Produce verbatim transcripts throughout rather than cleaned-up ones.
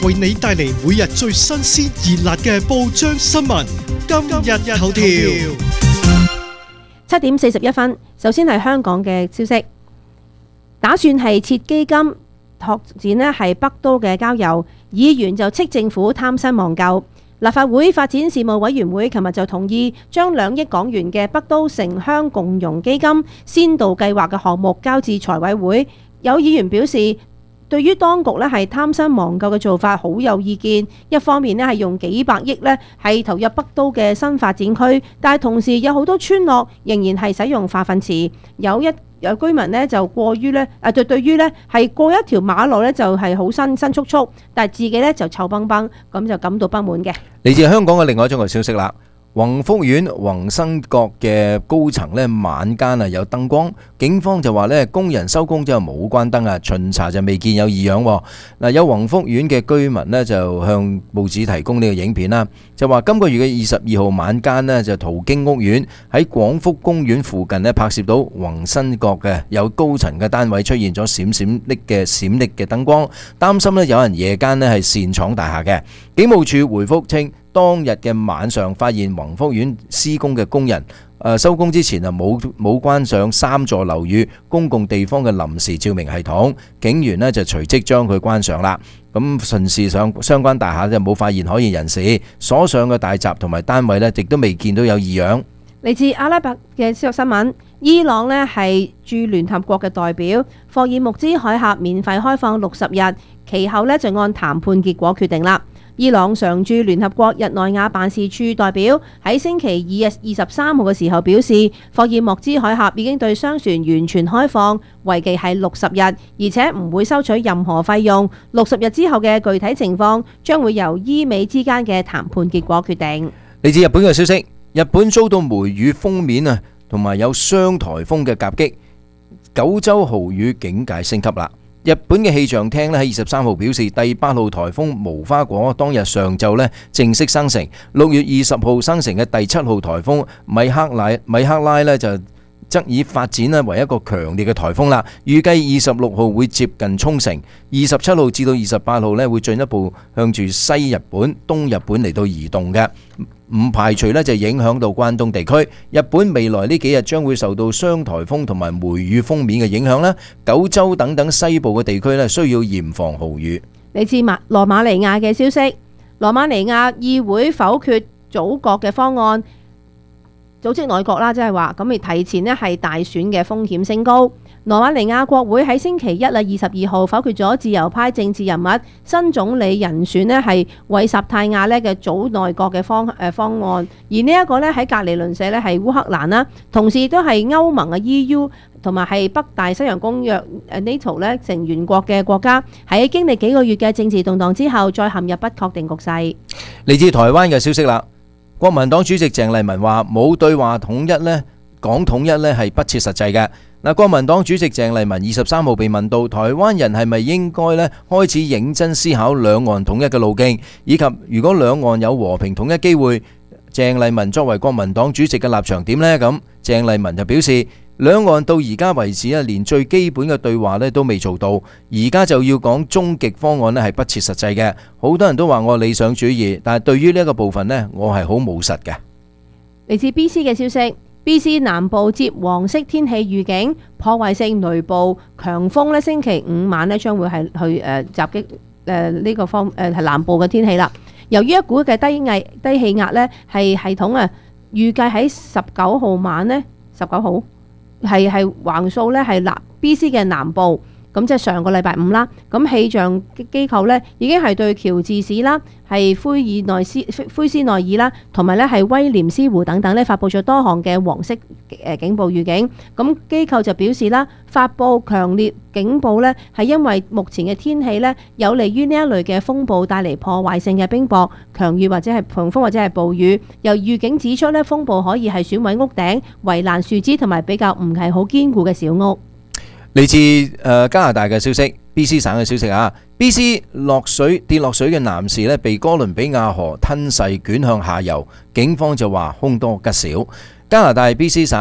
為你帶嚟每日最新鮮熱辣嘅報章新聞。今日頭條， 七點四十一分。首先係香港嘅消息，打算係設基金拓展呢係北都嘅郊遊，議員就斥政府貪新忘舊。立法會發展事務委員會琴日就同意將兩億港元嘅北都城鄉共融基金先導計劃嘅項目交至財委會。有議員表示，對於當局咧係貪新忘舊嘅做法好有意見。一方面咧係用幾百億咧係投入北都嘅新發展區，但係同時有好多村落仍然係使用化糞池。有一有居民咧就過於咧誒對對於咧係過一條馬路咧就係好新新簇簇，但係自己咧就臭崩崩，咁就感到不滿嘅。 嚟自香港嘅另外一種嘅消息啦。宏福苑宏生閣嘅高層咧晚間啊有燈光，警方就話咧工人收工之後冇關燈啊，巡查就未見有異樣。嗱，有宏福苑嘅居民咧就向報紙提供呢個影片啦，就話今個月嘅二十二號晚間咧就途經屋苑喺廣福公園附近咧拍攝到宏生閣嘅有高層嘅單位出現咗閃閃爍嘅閃爍嘅燈光，擔心咧有人夜間咧係擅闖大廈嘅。警務處回覆稱，當日嘅晚上發現宏福苑施工嘅工人誒收工之前啊冇冇關上三座樓宇公共地方嘅臨時照明系統，警員呢就隨即將佢關上啦。咁順時上相關大廈就冇發現可疑人士，所上嘅大閘同埋單位呢亦都未見到有異樣。 嚟自阿拉伯嘅消息新聞，伊朗呢係駐聯合國嘅代表，霍爾木茲海峽免費開放六十日，其後呢就按談判結果決定啦。伊朗常駐聯合國日內瓦辦事處代表喺星期二日二十三號嘅時候表示，霍爾木茲海峽已經對商船完全開放，為期係六十日，而且唔會收取任何費用。六十日之後嘅具體情況將會由伊美之間嘅談判結果決定。 嚟自日本嘅消息，日本遭到梅雨鋒面啊，同埋有雙颱風嘅夾擊，九州豪雨警戒升級啦。日本嘅氣象廳咧喺二十三號表示，第八號颱風無花果當日上晝咧正式生成，六月二十號生成嘅第七號颱風米克拉米克拉咧就則已發展咧為一個強烈嘅颱風啦，預計二十六號會接近沖繩，二十七號至到二十八號咧會進一步向住西日本、東日本嚟到移動嘅。唔排除咧就影響到關東地區。日本未來呢幾日將會受到雙颱風同埋梅雨鋒面嘅影響啦，九州等等西部嘅地區咧需要嚴防豪雨。 嚟自馬羅馬尼亞嘅消息，羅馬尼亞議會否決組閣嘅方案，組織內閣啦，即係話咁而提前呢係大選嘅風險升高。羅馬尼亞國會喺星期一啊二十二號否決咗自由派政治人物新總理人選呢係韋什泰亞呢嘅組內閣嘅方誒方案，而呢一個呢喺隔離鄰舍呢係烏克蘭啦，同時都係歐盟嘅 E U 同埋係北大西洋公約誒 NATO 呢成員國嘅國家，喺經歷幾個月嘅政治動盪之後，再陷入不確定局勢。 嚟自台灣嘅消息啦，國民黨主席鄭麗文話冇對話統一呢，講統一呢係不切實際嘅。嗱，國民黨主席鄭麗文二十三號被問到台灣人係咪應該咧開始認真思考兩岸統一嘅路徑，以及如果兩岸有和平統一機會，鄭麗文作為國民黨主席嘅立場點呢？咁鄭麗文就表示，兩岸到而家為止啊，連最基本嘅對話咧都未做到，而家就要講終極方案咧係不切實際嘅。好多人都話我理想主義，但係對於呢一個部分呢，我係好務實嘅。 嚟自 B C 嘅消息。B C 南部接黃色天氣預警，破壞性雷暴、強風咧，星期五晚咧將會係去誒襲擊誒呢個方誒係南部嘅天氣啦。由於一股嘅低壓低氣壓咧係系統啊，預計喺十九號晚咧，十九號係係橫掃咧係南 B C 嘅南部。咁即係上個禮拜五啦，咁氣象機構呢已經係對喬治市啦、係灰爾內斯、灰斯內爾啦，同埋咧係威廉斯湖等等咧發佈咗多項嘅黃色誒警報預警。咁機構就表示啦，發佈強烈警報呢係因為目前嘅天氣呢有利於呢一類嘅風暴帶嚟破壞性嘅冰雹、強雨或者係強風或者係暴雨。由預警指出呢，風暴可以係損毀屋頂、圍欄樹枝同埋比較唔係好堅固嘅小屋。 嚟自誒加拿大嘅消息 ，B C 省嘅消息啊 ，B C 落水跌落水嘅男士咧，被哥倫比亞河吞噬捲向下游，警方就話凶多吉少。加拿大 B C 省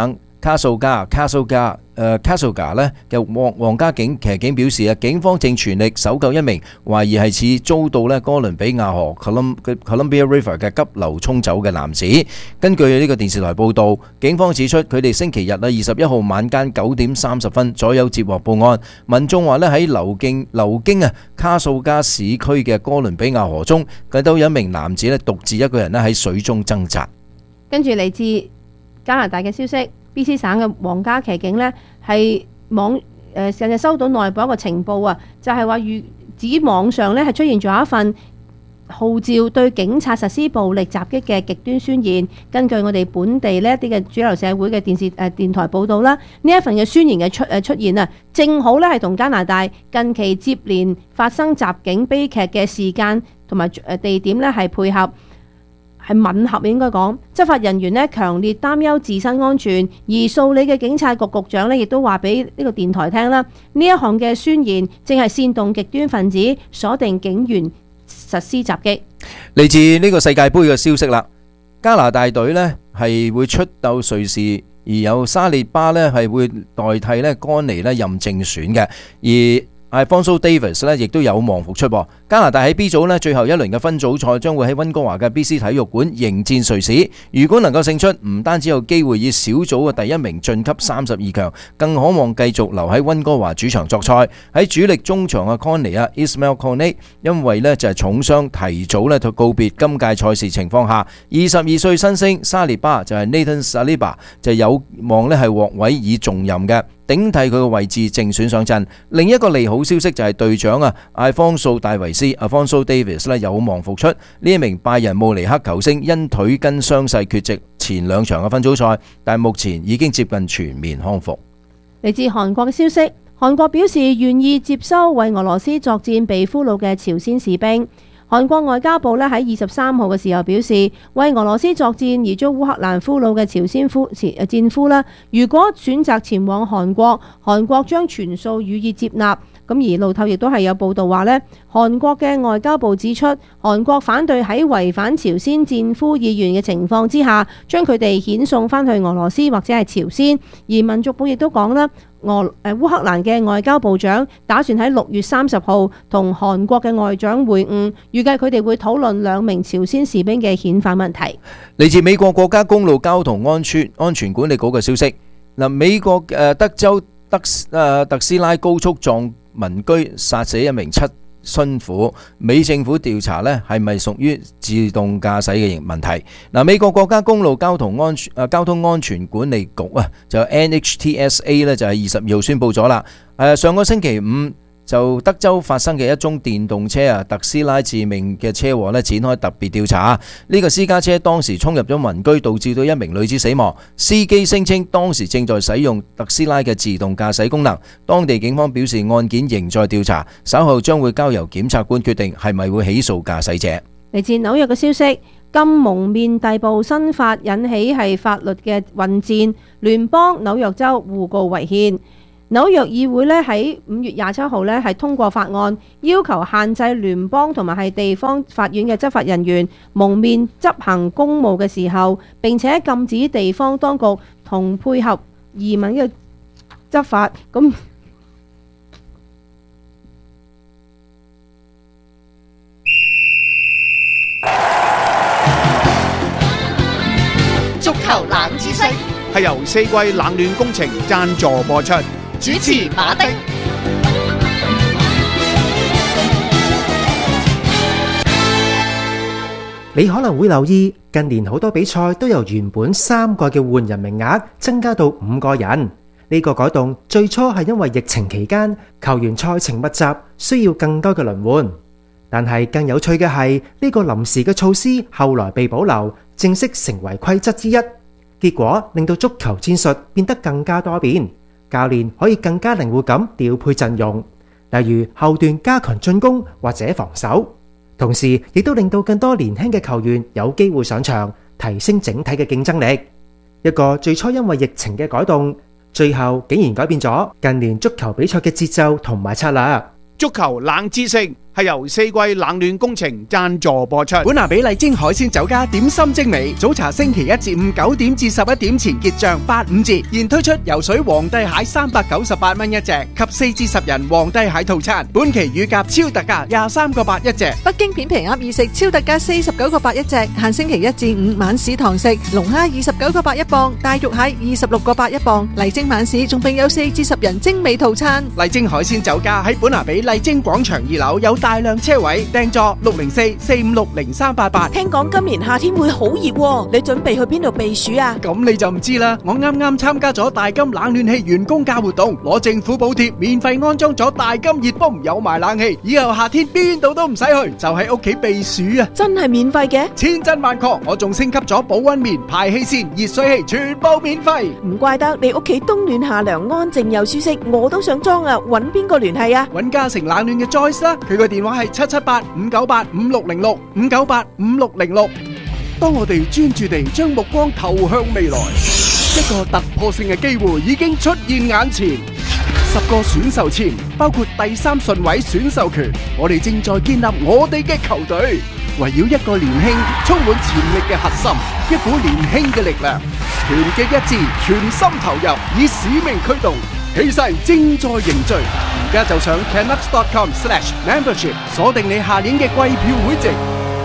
卡素加卡素加誒卡素加咧嘅皇皇家警騎警表示啊，警方正全力搜救一名懷疑係似遭到咧哥倫比亞河 Columbia River 嘅急流沖走嘅男子。根據呢個電視台報導，警方指出佢哋星期日啊二十一號晚間九點三十分左右接獲報案，民眾話咧喺流經流經啊卡素加市區嘅哥倫比亞河中，見到有一名男子咧獨自一個人咧喺水中掙扎。 跟住嚟自加拿大嘅消息。B C 省嘅皇家騎警呢，係網誒近日收到內部一個情報啊，就係話預指網上呢係出現咗一份號召對警察實施暴力襲擊嘅極端宣言。根據我哋本地呢一啲嘅主流社會嘅電視誒、呃、電台報導啦，呢一份嘅宣言嘅出誒出現啊，正好呢係同加拿大近期接連發生襲警悲劇嘅時間同埋誒地點呢係配合。係吻合應該講，執法人員呢強烈擔憂自身安全，而數理嘅警察局局長呢亦都話俾呢個電台聽啦，呢一項嘅宣言正係煽動極端分子鎖定警員實施襲擊。嚟自呢個世界盃嘅消息啦，加拿大隊呢係會出鬥瑞士，而有沙列巴呢係會代替呢甘尼呢任正選嘅，而Alphonso Davies 咧亦都有望復出噃。加拿大喺 B 組咧最後一輪嘅分組賽將會喺溫哥華嘅 B C 體育館迎戰瑞士。如果能夠勝出，唔單止有機會以小組嘅第一名晉級三十二強，更可望繼續留喺溫哥華主場作賽。喺主力中場嘅 Conley 啊 Ismail Conley 因為咧就係重傷提早咧告別今屆賽事情況下，二十二歲新星沙列巴就係 Nathan Saliba 就有望咧係獲委以重任嘅。頂替佢嘅位置正選上陣。另一個利好消息就係隊長啊，艾方素戴維斯 （Alphonso Davies） 咧有望復出。呢一名拜仁慕尼黑球星因腿筋傷勢缺席前兩場嘅分組賽，但目前已經接近全面康復。 嚟自韓國嘅消息，韓國表示願意接收為俄羅斯作戰被俘虜嘅朝鮮士兵。韓國外交部咧喺二十三號嘅時候表示，為俄羅斯作戰而遭烏克蘭俘虜嘅朝鮮夫戰俘啦，如果選擇前往韓國，韓國將全數予以接納。咁而路透亦都係有報道話呢，韓國嘅外交部指出，韓國反對喺違反朝鮮戰俘意願嘅情況之下，將佢哋遣送翻去俄羅斯或者係朝鮮。而民族報亦都講啦，俄誒烏克蘭嘅外交部長打算喺六月三十號同韓國嘅外長會晤，預計佢哋會討論兩名朝鮮士兵嘅遣返問題。 嚟自美國國家公路交通安全安全管理局嘅消息，嗱，美國誒德州德誒特斯拉高速撞民居，殺死一名七殉婦。美政府調查呢係咪屬於自動駕駛嘅問題？嗱，美國國家公路交通安全誒交通安全管理局啊，就 N H T S A 呢就係二十二號宣布咗啦。誒，上個星期五就德州發生嘅一宗電動車啊特斯拉致命嘅車禍呢展開特別調查。呢個私家車當時衝入咗民居，導致到一名女子死亡。司機聲稱當時正在使用特斯拉嘅自動駕駛功能。當地警方表示案件仍在調查，稍後將會交由檢察官決定係咪會起訴駕駛者。 嚟自紐約嘅消息，禁蒙面逮捕新法引起係法律嘅混戰，聯邦紐約州互告違憲。紐約議會咧喺五月廿七號咧係通過法案，要求限制聯邦同埋係地方法院嘅執法人員蒙面執行公務嘅時候，並且禁止地方當局同配合移民嘅執法。咁足球冷知識係由四季冷暖工程贊助播出。 主持馬丁。 你可能會留意，近年好多比賽都由原本三個嘅換人名額增加到五個人。呢個改動最初係因為疫情期間球員賽程密集，需要更多嘅輪換。但係更有趣嘅係，呢個臨時嘅措施後來被保留，正式成為規則之一。結果令到足球戰術變得更加多變。教練可以更加靈活咁調配陣容，例如後段加強進攻或者防守，同時亦都令到更多年輕嘅球員有機會上場，提升整體嘅競爭力。一個最初因為疫情嘅改動，最後竟然改變咗近年足球比賽嘅節奏同埋策略。 足球冷知識係由四季冷暖工程贊助播出。 本拿比麗晶海鮮酒家點心精美，早茶星期一至五九點至十一點前結賬八五折，現推出游水皇帝蟹三百九十八蚊一隻及四至十人皇帝蟹套餐，本期乳鴿超特價廿三個八一隻。 北京片皮鴨二食超特價四十九個八一隻，限星期一至五晚市堂食。龍蝦二十九個八一磅，大肉蟹二十六個八一磅。麗晶晚市仲並有四至十人精美套餐。 麗晶海鮮酒家喺本拿比麗晶廣場二樓有大量車位，訂座六零四四五六零三八八。 聽講今年夏天會好熱喎，你準備去邊度避暑啊？ 咁你就唔知啦，我啱啱參加咗大金冷暖氣員工價活動，攞政府補貼，免費安裝咗大金熱風，有埋冷氣，以後夏天邊度都唔使去，就喺屋企避暑啊！ 真係免費嘅？ 千真萬確，我仲升級咗保溫棉、排氣扇、熱水器，全部免費。 唔怪得你屋企冬暖夏涼，安靜又舒適，我都想裝啊！揾邊個聯繫啊？ 揾嘉誠冷暖嘅 Joyce 啦，佢個電話係七七八五九八五六零六五九八五六零六。當我哋專注地將目光投向未來，一個突破性嘅機會已經出現眼前。十個選秀前，包括第三順位選秀權，我哋正在建立我哋嘅球隊，圍繞一個年輕、充滿潛力嘅核心，一股年輕嘅力量，團結一致，全心投入，以使命驅動，氣勢正在凝聚。而家就上 canucks dot com slash membership 鎖定你下年嘅季票會籍。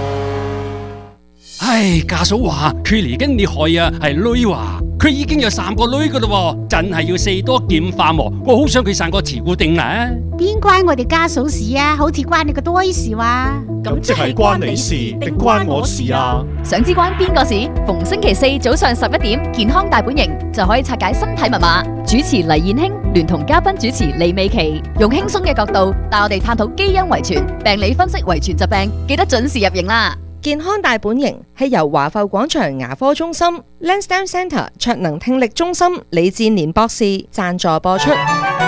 唉，家嫂話佢嚟緊厲害啊，係女話佢已經有三個女噶啦，真係要四多劍化喎。我好想佢生個慈固定啊！ 邊關我哋家嫂事啊？好似關你個多事話。 咁即係關你事定關我事啊？ 想知關邊個事？逢星期四早上十一點，健康大本營就可以拆解身體密碼。主持黎燕卿聯同嘉賓主持李美琪，用輕鬆嘅角度帶我哋探討基因遺傳、病理分析遺傳疾病，記得準時入營啦！ 健康大本營係由華埠廣場牙科中心、Lansdowne Centre 卓能聽力中心李志年博士贊助播出。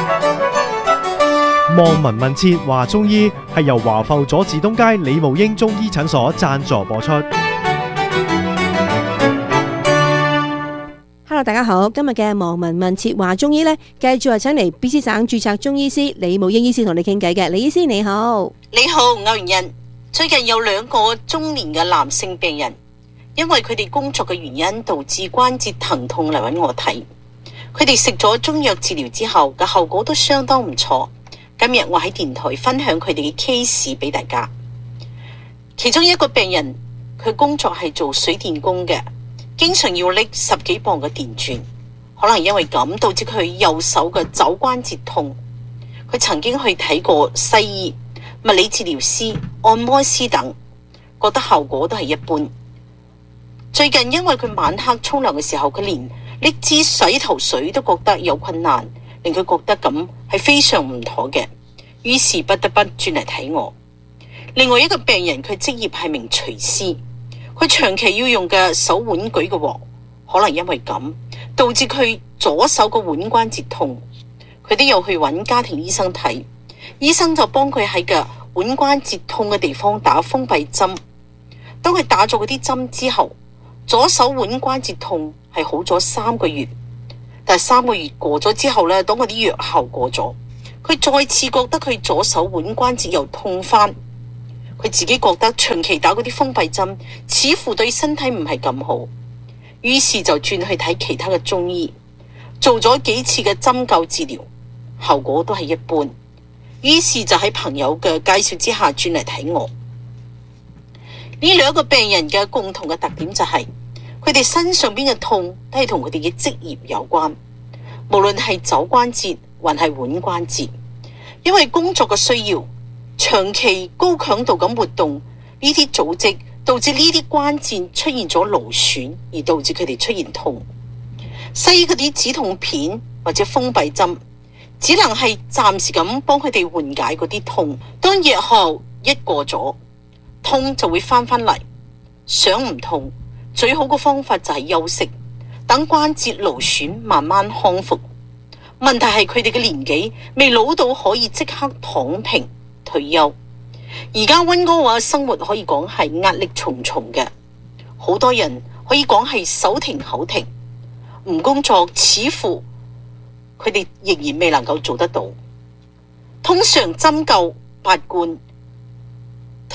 望聞問切話中醫係由華埠佐治東街李慕英中醫診所贊助播出。 Hello， 大家好，今日嘅望聞問切話中醫呢，繼續係請嚟 B C 省註冊中醫師李慕英醫師同你傾偈嘅。李醫師你好。 你好，歐元人。最近有兩個中年嘅男性病人，因為佢哋工作嘅原因導致關節疼痛嚟揾我睇。佢哋食咗中藥治療之後嘅後果都相當唔錯。今日我喺電台分享佢哋嘅 case 俾大家。其中一個病人，佢工作係做水電工嘅，經常要拎十幾磅嘅電鑽，可能因為咁導致佢右手嘅肘關節痛。佢曾經去睇過西醫、物理治療師、按摩師等，覺得效果都係一般。最近因為佢晚黑沖涼嘅時候，佢連拎支洗頭水都覺得有困難，令佢覺得咁係非常唔妥嘅，於是不得不轉嚟睇我。另外一個病人，佢職業係名廚師，佢長期要用嘅手腕舉嘅鑊，可能因為咁導致佢左手個腕關節痛，佢都有去揾家庭醫生睇。醫生就幫佢喺個腕關節痛嘅地方打封閉針。當佢打咗嗰啲針之後，左手腕關節痛係好咗三個月。但係三個月過咗之後咧，當嗰啲藥效過咗，佢再次覺得佢左手腕關節又痛翻。佢自己覺得長期打嗰啲封閉針似乎對身體唔係咁好，於是就轉去睇其他嘅中醫，做咗幾次嘅針灸治療，效果都係一般。於是就喺朋友嘅介紹之下轉嚟睇我。呢兩個病人嘅共同嘅特點就係佢哋身上邊嘅痛都係同佢哋嘅職業有關，無論係肘關節還係腕關節，因為工作嘅需要，長期高強度咁活動，呢啲組織導致呢啲關節出現咗勞損，而導致佢哋出現痛。西醫嗰啲止痛片或者封閉針只能係暫時咁幫佢哋緩解嗰啲痛，當藥效一過咗，痛就會翻返嚟。想唔痛，最好嘅方法就係休息，等關節勞損慢慢康復。問題係佢哋嘅年紀未老到可以即刻躺平退休。而家溫哥華生活可以講係壓力重重嘅，好多人可以講係手停口停，唔工作似乎佢哋仍然未能夠做得到。通常針灸、拔罐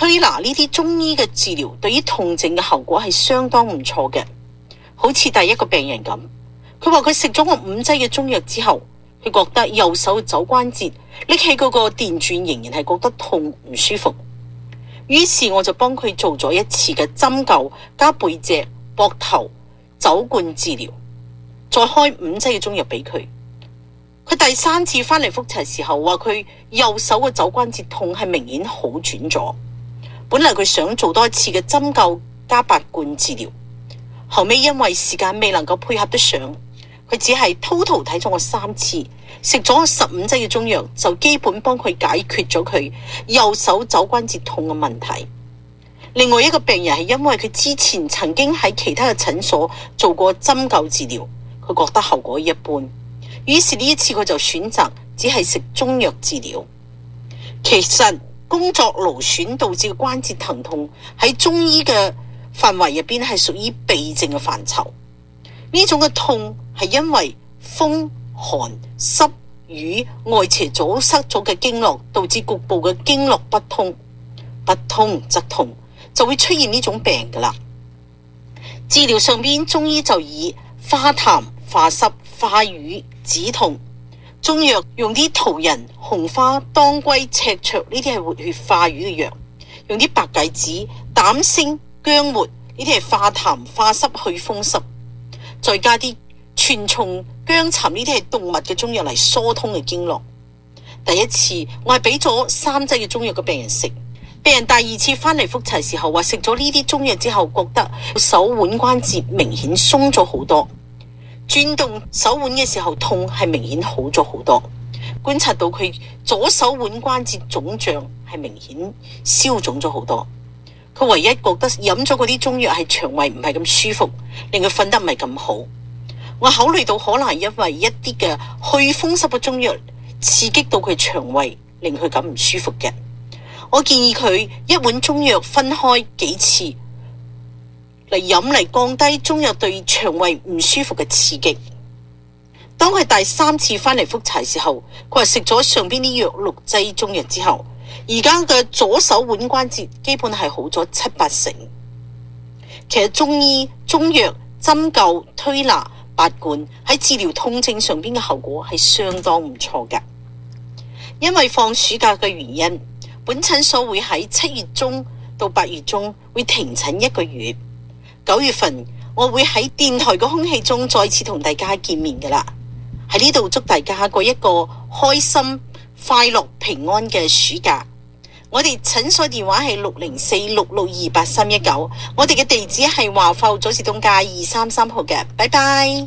推拿呢啲中醫嘅治療對於痛症嘅效果係相當唔錯嘅。好似第一個病人咁，佢話佢食咗個五劑嘅中藥之後，佢覺得右手肘關節拎起嗰個電鑽仍然係覺得痛唔舒服。於是我就幫佢做咗一次嘅針灸加背脊、膊頭、肘冠治療，再開五劑嘅中藥俾佢。佢第三次翻嚟復查時候話佢右手嘅肘關節痛係明顯好轉咗。本來佢想做多一次嘅針灸加拔罐治療，後尾因為時間未能夠配合得上，佢只係 total 睇咗我三次，食咗十五劑嘅中藥，就基本幫佢解決咗佢右手肘關節痛嘅問題。另外一個病人係因為佢之前曾經喺其他嘅診所做過針灸治療，佢覺得效果一般，於是呢一次佢就選擇只係食中藥治療。其實工作勞損導致嘅關節疼痛喺中醫嘅範圍入邊係屬於痹症嘅範疇。呢種嘅痛係因為風、寒、濕、瘀、外邪阻塞咗嘅經絡，導致局部嘅經絡不通，不通則痛，就會出現呢種病噶啦。治療上邊中醫就以化痰、化濕、化瘀止痛，中藥用啲桃仁、紅花、當歸、赤芍呢啲係活血化瘀嘅藥，用啲白芥子、膽星、薑末呢啲係化痰化濕去風濕，再加啲全蟲、薑蠶呢啲係動物嘅中藥嚟疏通嘅經絡。第一次我係俾咗三劑嘅中藥嘅病人食，病人第二次翻嚟復查時候話食咗呢啲中藥之後，覺得手腕關節明顯鬆咗好多，轉動手腕嘅時候痛係明顯好咗好多，觀察到佢左手腕關節腫脹係明顯消腫咗好多。佢唯一覺得飲咗嗰啲中藥係腸胃唔係咁舒服，令佢瞓得唔係咁好。我考慮到可能係因為一啲嘅去風濕嘅中藥刺激到佢腸胃，令佢咁唔舒服嘅。我建議佢一碗中藥分開幾次嚟飲，嚟降低中藥對腸胃唔舒服嘅刺激。當佢第三次翻嚟復查時候，佢話食咗上邊啲藥六劑中藥之後，而家嘅左手腕關節基本係好咗七八成。其實中醫、中藥、針灸、推拿、拔罐喺治療痛症上邊嘅效果係相當唔錯㗎。因為放暑假嘅原因，本診所會喺七月中到八月中會停診一個月。九月份我會喺電台嘅空氣中再次同大家見面㗎喇。喺呢度祝大家過一個開心、快樂、平安嘅暑假。我哋診所電話係六零四六六二八三一九，我哋嘅地址係華埠佐治東街二三三號嘅。拜拜。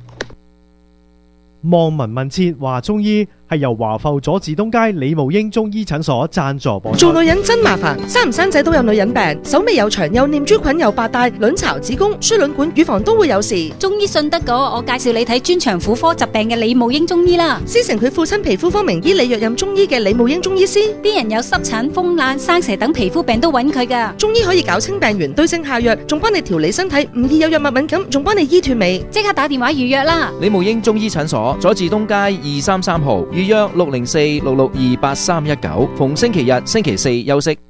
望聞問切話中醫係由華埠佐治東街李慕英中醫診所贊助播出。 做女人真麻煩，生唔生仔都有女人病，手尾又長，又念珠菌，又白帶，卵巢、子宮、輸卵管、乳房都會有事。 中醫信得過，我介紹你睇專長婦科疾病嘅李慕英中醫啦。 師承佢父親皮膚科名醫李若任中醫嘅李慕英中醫師， 啲人有濕疹、風癩、生蛇等皮膚病都揾佢噶。 中醫可以搞清病源，對症下藥，仲幫你調理身體，唔易有藥物敏感，仲幫你醫脫尾。 即刻打電話預約啦！ 李慕英中醫診所，佐治東街二三三號，預約六零四六六二八三一九，逢星期日、星期四休息。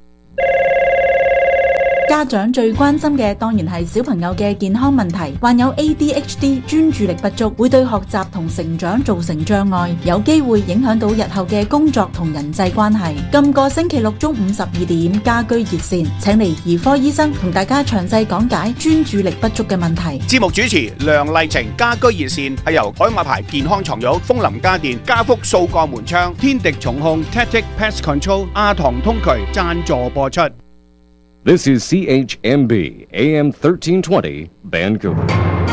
家長最關心嘅當然係小朋友嘅健康問題，患有 A D H D 專注力不足，會對學習同成長造成障礙，有機會影響到日後嘅工作同人際關係。今個星期六中午十二點，家居熱線請嚟兒科醫生同大家詳細講解專注力不足嘅問題。 節目主持梁麗晴，家居熱線係由海馬牌健康床褥、楓林家電、家福掃鋼門窗、天敵重控、Tactic Pest Control、亞堂通渠贊助播出。 This is C H M B A M thirteen twenty Vancouver。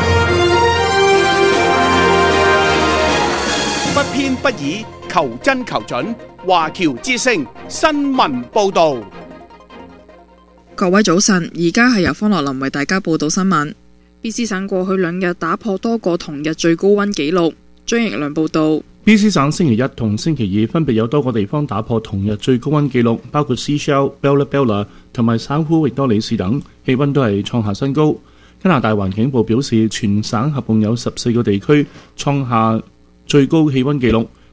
不偏不倚，求真求準。華僑之聲新聞報導。 各位早晨，而家係由方樂林為大家報道新聞。B C 省過去兩日打破多個同日最高溫紀錄。張奕良報導。 B C 省星期一同星期二分別有多個地方打破同日最高溫紀錄，包括 Seychelles、Bella Bella 同埋省府域多里市等，氣溫都係創下新高。加拿大環境部表示，全省合共有十四個地區創下最高氣溫紀錄，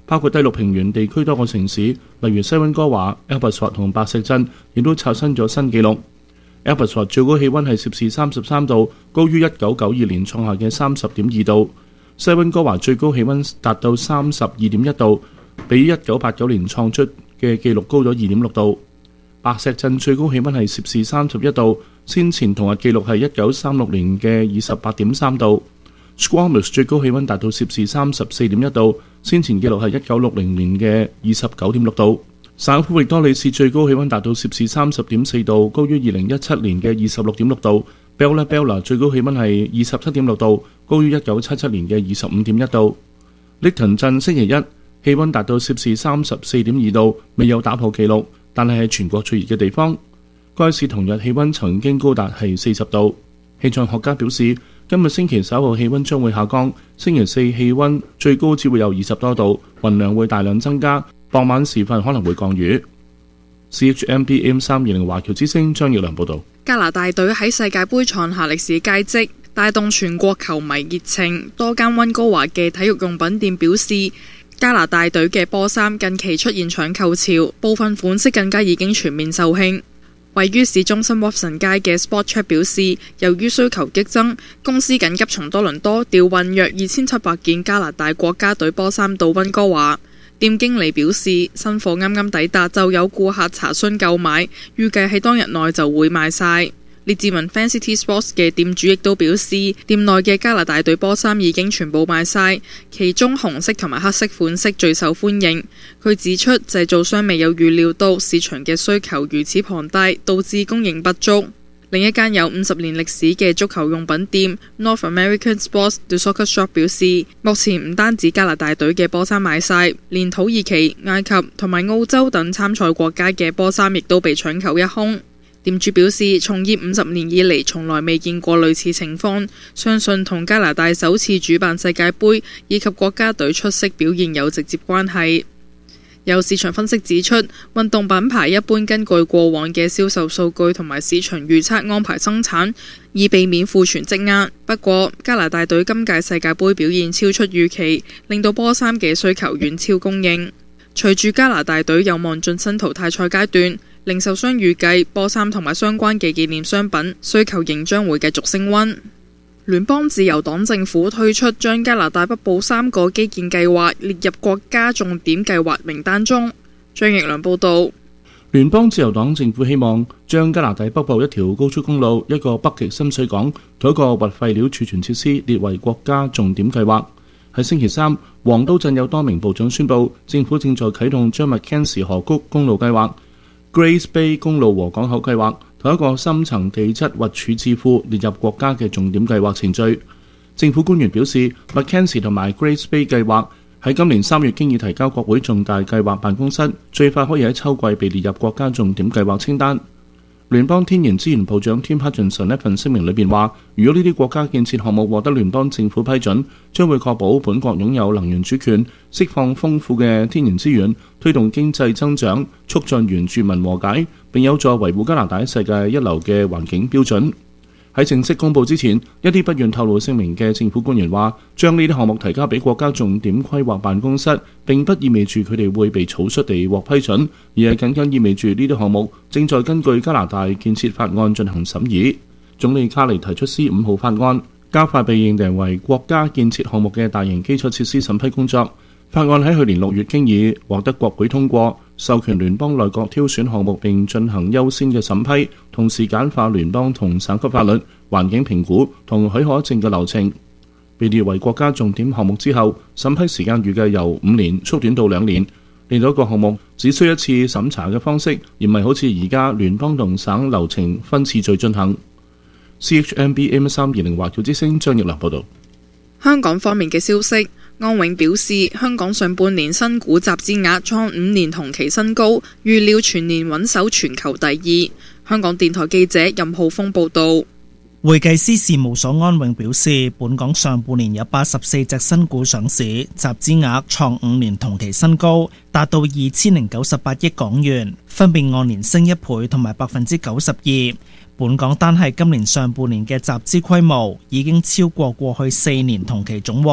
包括低陸平原地區多個城市，例如西溫哥華、Abbotsford 同白石鎮，亦都刷新咗新紀錄。Abbotsford 最高氣溫係攝氏三十三度，高於一九九二年創下嘅三十點二度。西溫哥華最高氣溫達到三十二點一度，比一九八九年創出嘅紀錄高咗二點六度。白石鎮最高氣溫係攝氏三十一度，先前同日紀錄係一九三六年嘅二十八點三度。Squamish 最高氣溫達到攝氏三十四點一度，先前紀錄係一九六零年嘅二十九點六度。省府域多利市最高氣溫達到攝氏三十點四度，高於二零一七年嘅二十六點六度。Bella Bella 最高氣溫係二十七點六度，高於一九七七年嘅二十五點一度。Lytton 鎮星期一氣溫達到攝氏三十四點二度，未有打破紀錄，但係係全國最熱嘅地方。該市同日氣溫曾經高達係四十度。氣象學家表示，今日星期稍後氣溫將會下降，星期四氣溫最高只會有二十多度，雲量會大量增加，傍晚時分可能會降雨。C H M B A M 三二零華僑之聲張耀良報導。 加拿大隊喺世界盃創下歷史佳績，帶動全國球迷熱情。多間溫哥華嘅體育用品店表示，加拿大隊嘅波衫近期出現搶購潮，部分款式更加已經全面售罄。位於市中心 Watson 街嘅 Sport Chek 表示，由於需求激增，公司緊急從多倫多調運約二千七百件加拿大國家隊波衫到溫哥華。店經理表示，新貨啱啱抵達就有顧客查詢購買，預計喺當日內就會賣晒。列治文 Fan City Sports 嘅店主亦都表示，店內嘅加拿大隊波衫已經全部賣晒，其中紅色同埋黑色款式最受歡迎。佢指出，製造商未有預料到市場嘅需求如此龐大，導致供應不足。另一間有五十年歷史嘅足球用品店 North American Sports The Soccer Shop 表示，目前唔單止加拿大隊嘅波衫賣晒，連土耳其、埃及同埋澳洲等參賽國家嘅波衫亦都被搶購一空。店主表示，從業五十年以嚟，從來未見過類似情況，相信同加拿大首次主辦世界盃以及國家隊出色表現有直接關係。有市場分析指出，運動品牌一般根據過往嘅銷售數據同埋市場預測安排生產，以避免庫存積壓。不過，加拿大隊今屆世界盃表現超出預期，令到波衫嘅需求遠超供應。隨住加拿大隊有望晉身淘汰賽階段，零售商預計波衫同埋相關嘅紀念商品需求仍將會繼續升溫。聯邦自由黨政府推出將加拿大北部三個基建計劃列入國家重點計劃名單中。張奕良報導。 聯邦自由黨政府希望將加拿大北部一條高速公路、一個北極深水港同一個核廢料儲存設施列為國家重點計劃。喺星期三，黃刀鎮有多名部長宣布，政府正在啟動將 Mackenzie 河谷公路計劃、Grace Bay 公路和港口計劃同一個深層地質或處置庫列入國家嘅重點計劃程序。政府官員表示 ，Mackenzie 同埋 Grace Bay 計劃喺今年三月經已提交國會重大計劃辦公室，最快可以喺秋季被列入國家重點計劃清單。聯邦天然資源部長 Tim Hutchinson 一份聲明裏邊話，如果呢啲國家建設項目獲得聯邦政府批准，將會確保本國擁有能源主權，釋放豐富嘅天然資源，推動經濟增長，促進原住民和解，並有助維護加拿大世界一流嘅環境標準。喺正式公佈之前，一啲不願透露姓名嘅政府官員話，將呢啲項目提交俾國家重點規劃辦公室，並不意味住佢哋會被草率地獲批准，而係僅僅意味住呢啲項目正在根據加拿大建設法案進行審議。總理卡尼提出 C 五號法案，加快被認定為國家建設項目嘅大型基礎設施審批工作。法案喺去年六月經已獲得國會通過，授權聯邦內閣挑選項目並進行優先嘅審批，同時簡化聯邦同省級法律、環境評估同許可證嘅流程。被列為國家重點項目之後，審批時間預計由五年縮短到兩年，令到一個項目只需一次審查嘅方式，而唔係好似而家聯邦同省流程分次序進行。C H M B A M 三二零華僑之聲張奕良報導。 香港方面嘅消息，安永表示，香港上半年新股集資額創五年同期新高，預料全年穩守全球第二。香港電台記者任浩峰報導。 會計師事務所安永表示，本港上半年有八十四隻新股上市，集資額創五年同期新高，達到二千零九十八億港元，分別按年升一倍同埋百分之九十二。本港單係今年上半年嘅集資規模已經超過過去四年同期總和。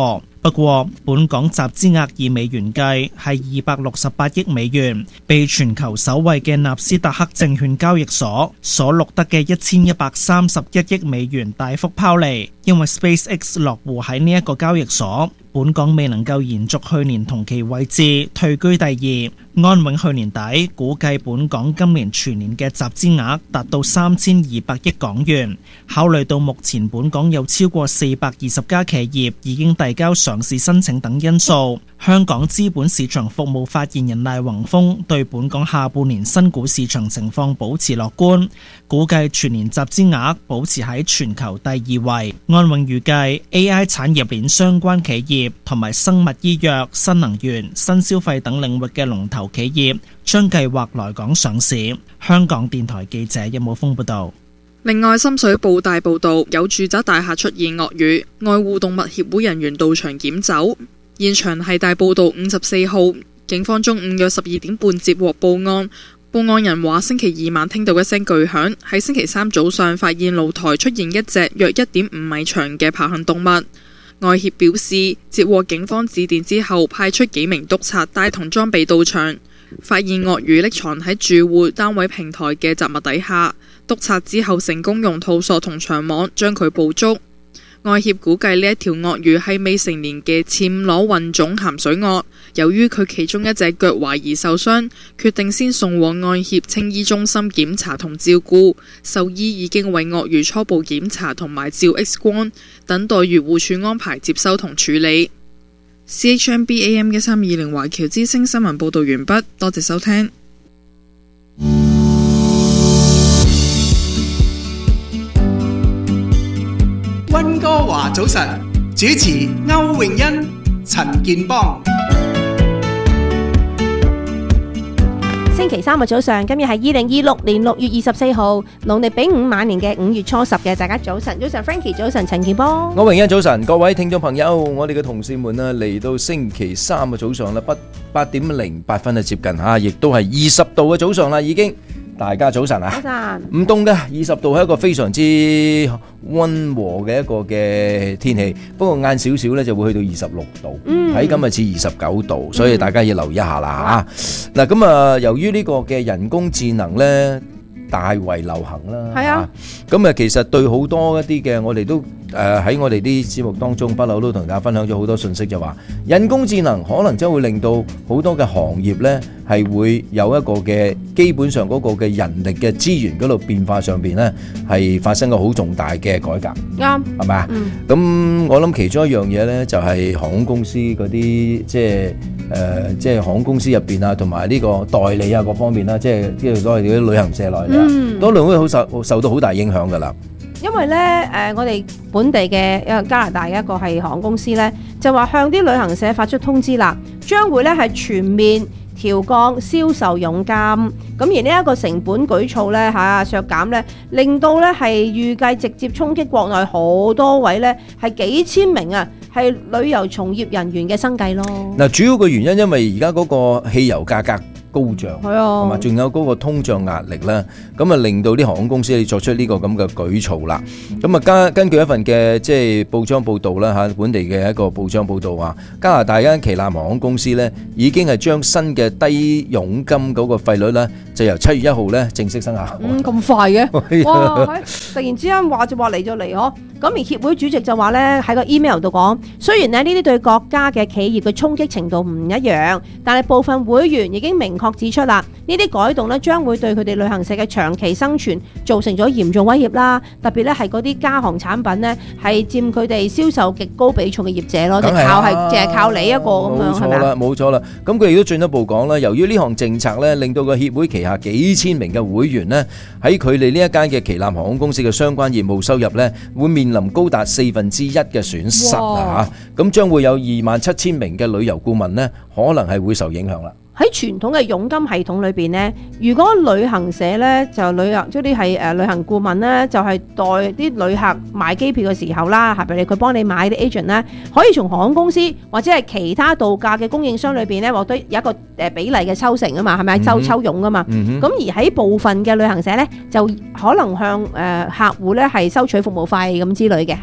不過，本港集資額以美元計係二百六十八億美元，被全球首位嘅納斯達克證券交易所所錄得嘅一千一百三十一億美元大幅拋離，因為 SpaceX 落戶喺呢一個交易所。本港未能夠延續去年同期位置，退居第二。安永去年底估計本港今年全年嘅集資額達到三千二百億港元。考慮到目前本港有超過四百二十家企業已經遞交上市申請等因素，香港資本市場服務發言人賴宏峰對本港下半年新股市場情況保持樂觀，估計全年集資額保持喺全球第二位。安永預計 A I 產業鏈相關企業同埋生物醫藥、新能源、新消費等領域嘅龍頭企業將計劃來港上市。香港電台記者任武峰報道。 另外，深水埗大埔道有住宅大廈出現鱷魚，愛護動物協會人員到場檢走。現場係大埔道五十四號，警方中午約十二點半接獲報案，報案人話星期二晚聽到一聲巨響，喺星期三早上發現露台出現一隻約一點五米長嘅爬行動物。愛協表示，接獲警方致電之後，派出幾名督察帶同裝備到場，發現鱷魚匿藏喺住戶單位平台嘅雜物底下。督察之後成功用套索同長網將佢捕捉。愛協估計呢一條鱷魚係未成年嘅暹羅混種鹹水鱷，由於佢其中一隻腳懷疑受傷，決定先送往愛協青衣中心檢查同照顧。獸醫已經為鱷魚初步檢查同埋照 X 光，等待漁護署安排接收同處理。C H M B A M 一三二零華僑之聲新聞報導完畢，多謝收聽。 溫哥華早晨，主持歐永欣、陳健邦。 星期三嘅早上，今日係二零二六年六月二十四號，農曆丙午晚年嘅五月初十嘅，大家早晨，早晨 Frankie， 早晨陳健邦， 歐永欣早晨，各位聽眾朋友，我哋嘅同事們啊，嚟到星期三嘅早上啦，不八點零八分啊，接近吓，亦都係二十度嘅早上啦，已經。大家早晨啊！ 早晨， 唔凍嘅，二十度係一個非常之溫和嘅一個嘅天氣。不過晏少少咧就會去到二十六度，喺今日至二十九度，所以大家要留意一下啦嚇。嗱咁啊，由於呢個嘅人工智能咧大為流行啦， 係啊， 咁啊其實對好多一啲嘅我哋都誒喺我哋啲節目當中不嬲都同大家分享咗好多信息，就話人工智能可能將會令到好多嘅行業咧係會有一個嘅基本上嗰個嘅人力嘅資源嗰度變化上邊咧係發生個好重大嘅改革， 啱係咪啊？咁我諗其中一樣嘢咧就係航空公司嗰啲即係誒即係航空公司入邊啊，同埋呢個代理啊各方面啦，即係即係所謂啲旅行社來嘅， 嗯， 都會好受受到好大影響㗎啦。 因為咧，誒、呃，我哋本地嘅一個加拿大嘅一個係航空公司咧，就話向啲旅行社發出通知啦，將會咧係全面調降銷售佣金。咁而呢一個成本舉措咧嚇削減咧，令到咧係預計直接衝擊國內好多位咧係幾千名啊係旅遊從業人員嘅生計咯。 嗱，主要嘅原因因為而家嗰個汽油價格高漲， 係啊， 同埋仲有嗰個通脹壓力啦，咁啊令到啲航空公司要作出呢個咁嘅舉措啦。咁啊根根據一份嘅即係報章報導啦嚇，本地嘅一個報章報導話，加拿大間旗艦航空公司咧已經係將新嘅低佣金嗰個費率咧，就由七月一號咧正式生效。 嗯，咁快嘅，哇！突然之間話就話嚟就嚟嗬。咁而協會主席就話咧喺個 email 度講，雖然咧呢啲對國家嘅企業嘅衝擊程度唔一樣，但係部分會員已經明確指出啦，呢啲改動咧將會對佢哋旅行社嘅長期生存造成咗嚴重威脅啦。特別咧係嗰啲加航產品咧係佔佢哋銷售極高比重嘅業者咯，就靠係淨係靠你一個咁樣，係咪啊？冇錯啦， 冇錯啦。咁佢亦都進一步講啦，由於呢項政策咧，令到個協會旗下幾千名嘅會員咧喺佢哋呢一間嘅旗艦航空公司嘅相關業務收入咧會面臨高達四分之一嘅損失啊！嚇，咁將會有二萬七千名嘅旅遊顧問咧，可能係會受影響啦。 喺傳統嘅佣金系統裏邊呢，如果旅行社咧就旅遊即係啲係誒旅行顧問咧，就係、是、代啲旅客買機票嘅時候啦，係咪？佢幫你買啲 agent 咧，可以從航空公司或者係其他度假嘅供應商裏邊咧獲得有一個誒比例嘅抽成啊嘛，係咪？抽抽佣啊嘛。咁、嗯、而喺部分嘅旅行社咧，就可能向誒客戶咧係收取服務費咁之類嘅嚇。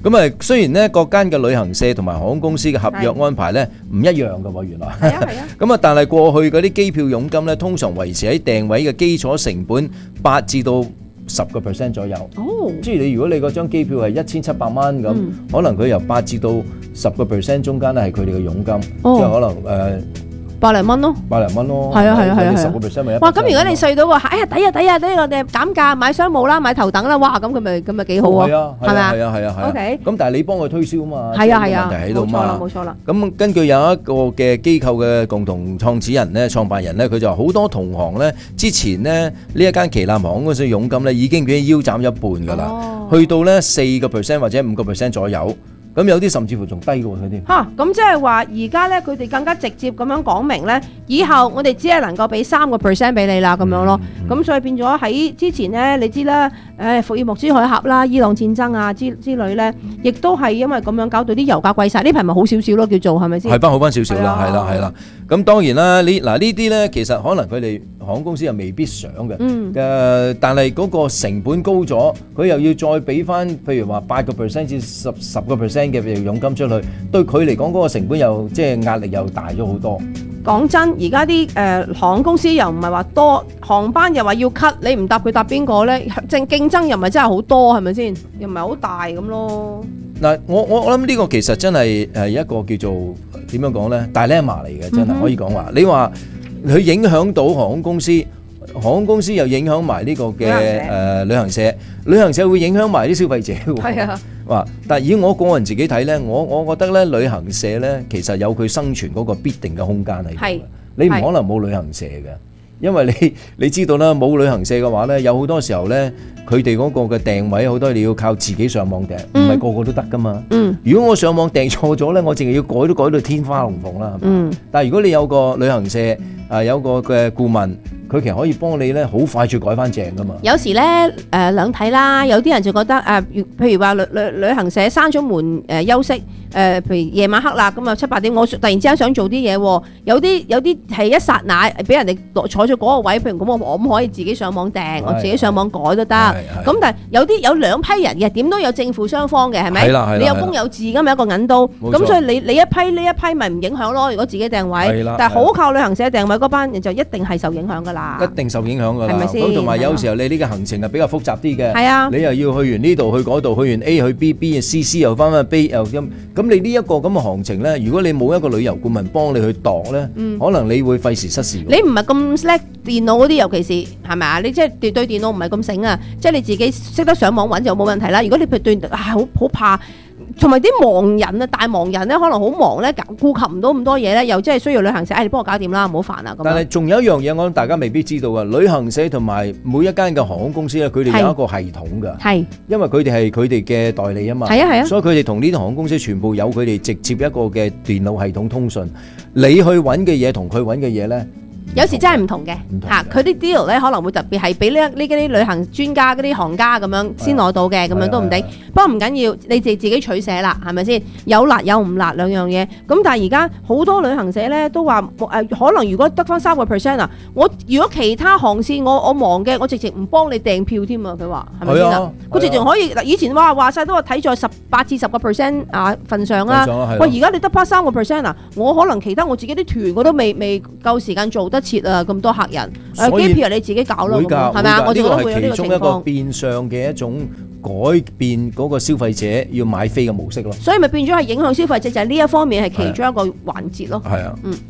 咁啊，雖然呢各間嘅旅行社同埋航空公司嘅合約安排呢唔一樣嘅喎，原來。係啊係啊。咁啊，但係過去嗰啲機票佣金呢，通常維持喺訂位嘅基礎成本八至到十個 percent 左右。哦。即係你如果你嗰張機票係一千七百蚊咁，可能佢由八至到十個 percent 中間咧係佢哋嘅佣金，即係可能誒。 百零蚊咯， 百零蚊咯， 係啊係啊係啊， 十個 percent 咪一。 哇！咁如果你稅到話，哎呀抵啊抵啊，呢個嘅減價買商務啦，買頭等啦，哇！咁佢咪咁咪幾好喎？係啊，係咪啊？係啊係啊係啊。OK。咁但係你幫佢推銷啊嘛，係啊係啊，問題喺度嘛。冇錯啦冇錯啦。咁根據有一個嘅機構嘅共同創始人咧、創辦人咧，佢就話好多同行咧，之前咧呢一間旗艦航空公司佣金咧已經俾腰斬一半㗎啦，去到咧四個 percent 或者五個 percent 左右。咁有啲甚至乎仲低過佢啲。嚇，咁即係話而家咧，佢哋更加直接咁樣講明咧，以後我哋只係能夠俾三個 percent 俾你啦，咁樣咯。咁、嗯、所以變咗喺之前咧，你知啦，誒伏爾木茲海峽啦、伊朗戰爭啊之之類咧，亦都係因為咁樣搞到啲油價貴晒。呢排咪好少少咯，叫做係咪先？係翻好翻少少啦，係啦係啦。咁當然啦，呢嗱呢啲咧，其實可能佢哋航空公司又未必想嘅。嗯。誒，但係嗰個成本高咗，佢又要再俾翻，譬如話八個 percent 至十十個 percent。嘅佣金出去，對佢嚟講嗰個成本又即係壓力又大咗好多。講真，而家啲誒航空公司又唔係話多，航班又話要 cut，你唔搭佢搭邊個咧？正競爭又唔係真係好多，係咪先？又唔係好大咁咯。嗱，我我我諗呢個其實真係誒一個叫做點樣講咧？dilemma嚟嘅，真係可以講話。你話佢影響到航空公司。航空公司又影響埋呢個嘅誒旅行社，旅行社會影響埋啲消費者喎。係啊，哇！但係以我個人自己睇咧，我我覺得咧，旅行社咧其實有佢生存嗰個必定嘅空間喺度。係，你唔可能冇旅行社嘅，因為你你知道啦，冇旅行社嘅話咧，有好多時候咧，佢哋嗰個嘅訂位好多你要靠自己上網訂，唔係個個都得噶嘛。嗯。如果我上網訂錯咗咧，我淨係要改都改到天花龍鳳啦。嗯。但係如果你有個旅行社啊，有個嘅顧問。佢其實可以幫你咧，好快脆改翻正噶嘛。有時咧，誒兩睇啦，有啲人就覺得誒、呃，譬如話旅旅旅行社閂咗門誒、呃、休息，誒、呃、譬如夜晚黑啦，咁啊七八點，我突然之間想做啲嘢喎。有啲有啲係一剎那俾人哋坐咗嗰個位，譬如咁我我可以自己上網訂，我自己上網改都得。咁但係有啲有兩批人嘅，點都有正負雙方嘅，係咪？係啦係啦。你有公有字㗎嘛，一個銀刀。咁所以你你一批呢一批咪唔影響咯。如果自己訂位，但係好靠旅行社訂位嗰班人就一定係受影響㗎啦。一定受影響㗎啦，咁同埋有時候你呢個行程係比較複雜啲嘅，係啊，你又要去完呢度去嗰度，去完 A 去 B B 啊 C C 又翻翻 B 又咁，咁你呢一個咁嘅行程咧，如果你冇一個旅遊顧問幫你去度咧，嗯、可能你會費時失事。你唔係咁叻電腦嗰啲，尤其是係咪啊？你即係對對電腦唔係咁醒啊，即係你自己識得上網揾就冇問題啦。如果你譬如對啊好好怕。同埋啲忙人啊，大忙人咧，可能好忙咧，顧及唔到咁多嘢咧，又真係需要旅行社，哎，你幫我搞掂啦，唔好煩啊咁。但係仲有一樣嘢，我諗大家未必知道嘅，旅行社同埋每一間嘅航空公司咧，佢哋有一個系統㗎。係，因為佢哋係佢哋嘅代理啊嘛。係啊係啊。所以佢哋同呢啲航空公司全部有佢哋直接一個嘅電腦系統通訊，你去揾嘅嘢同佢揾嘅嘢咧。有時真係唔同嘅嚇，佢啲 deal 咧可能會特別係俾呢呢啲旅行專家嗰啲行家咁樣先攞到嘅，咁樣都唔定。不過唔緊要，你哋自己取捨啦，係咪先？有辣有唔辣兩樣嘢。咁但係而家好多旅行社咧都話誒、呃，可能如果得翻三個 percent 啊，我如果其他航線我我忙嘅，我直情唔幫你訂票添啊！佢話係咪先啊？佢直情可以嗱，以前話話曬都話睇在十八至十個 percent 啊份上啦。喂，而家你得翻三個 percent 啊，我可能其他我自己啲團我都未未夠時間做得切啊！咁多客人，誒機票你自己搞咯，係咪啊？我覺得會有呢個情況。呢個係其中一個變相嘅一種改變嗰個消費者要買飛嘅模式咯。所以咪變咗係影響消費者，就係呢一方面係其中一個環節咯。係啊，嗯。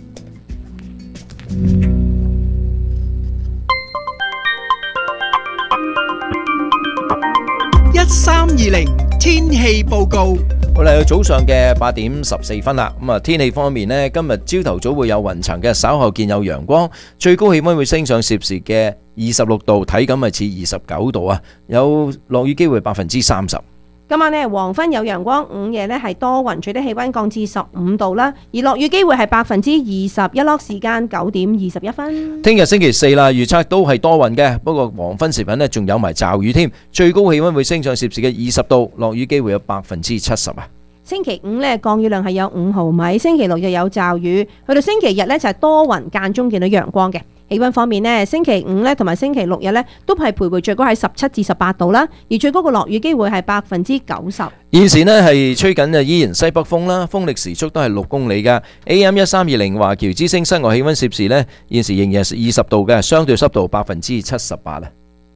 一三二零天氣報告。 好啦，早上嘅八點十四分啦。咁啊，天氣方面呢，今日朝頭早會有雲層嘅，稍後見有陽光，最高氣溫會升上攝氏嘅二十六度，體感係似二十九度啊。有落雨機會百分之三十。今晚呢，黃昏有陽光，午夜呢係多雲，最低氣溫降至十五度啦。而落雨機會係百分之二十，一落時間九點二十一分。聽日星期四啦，預測都係多雲嘅，不過黃昏時分呢仲有埋驟雨添，最高氣溫會升上攝氏嘅二十度，落雨機會有百分之七十啊。星期五呢，降雨量係有五毫米，星期六又有驟雨，去到星期日呢，就係多雲間中見到陽光嘅。 氣温方面呢，星期五咧同埋星期六日咧都係徘徊最高喺十七至十八度啦，而最高嘅落雨機會係百分之九十。 現時呢係吹緊啊，依然西北風啦，風力時速都係六公里㗎。A M 一三二零華僑之聲室外氣温攝氏呢，現時仍然係二十度嘅，相對濕度百分之七十八啊。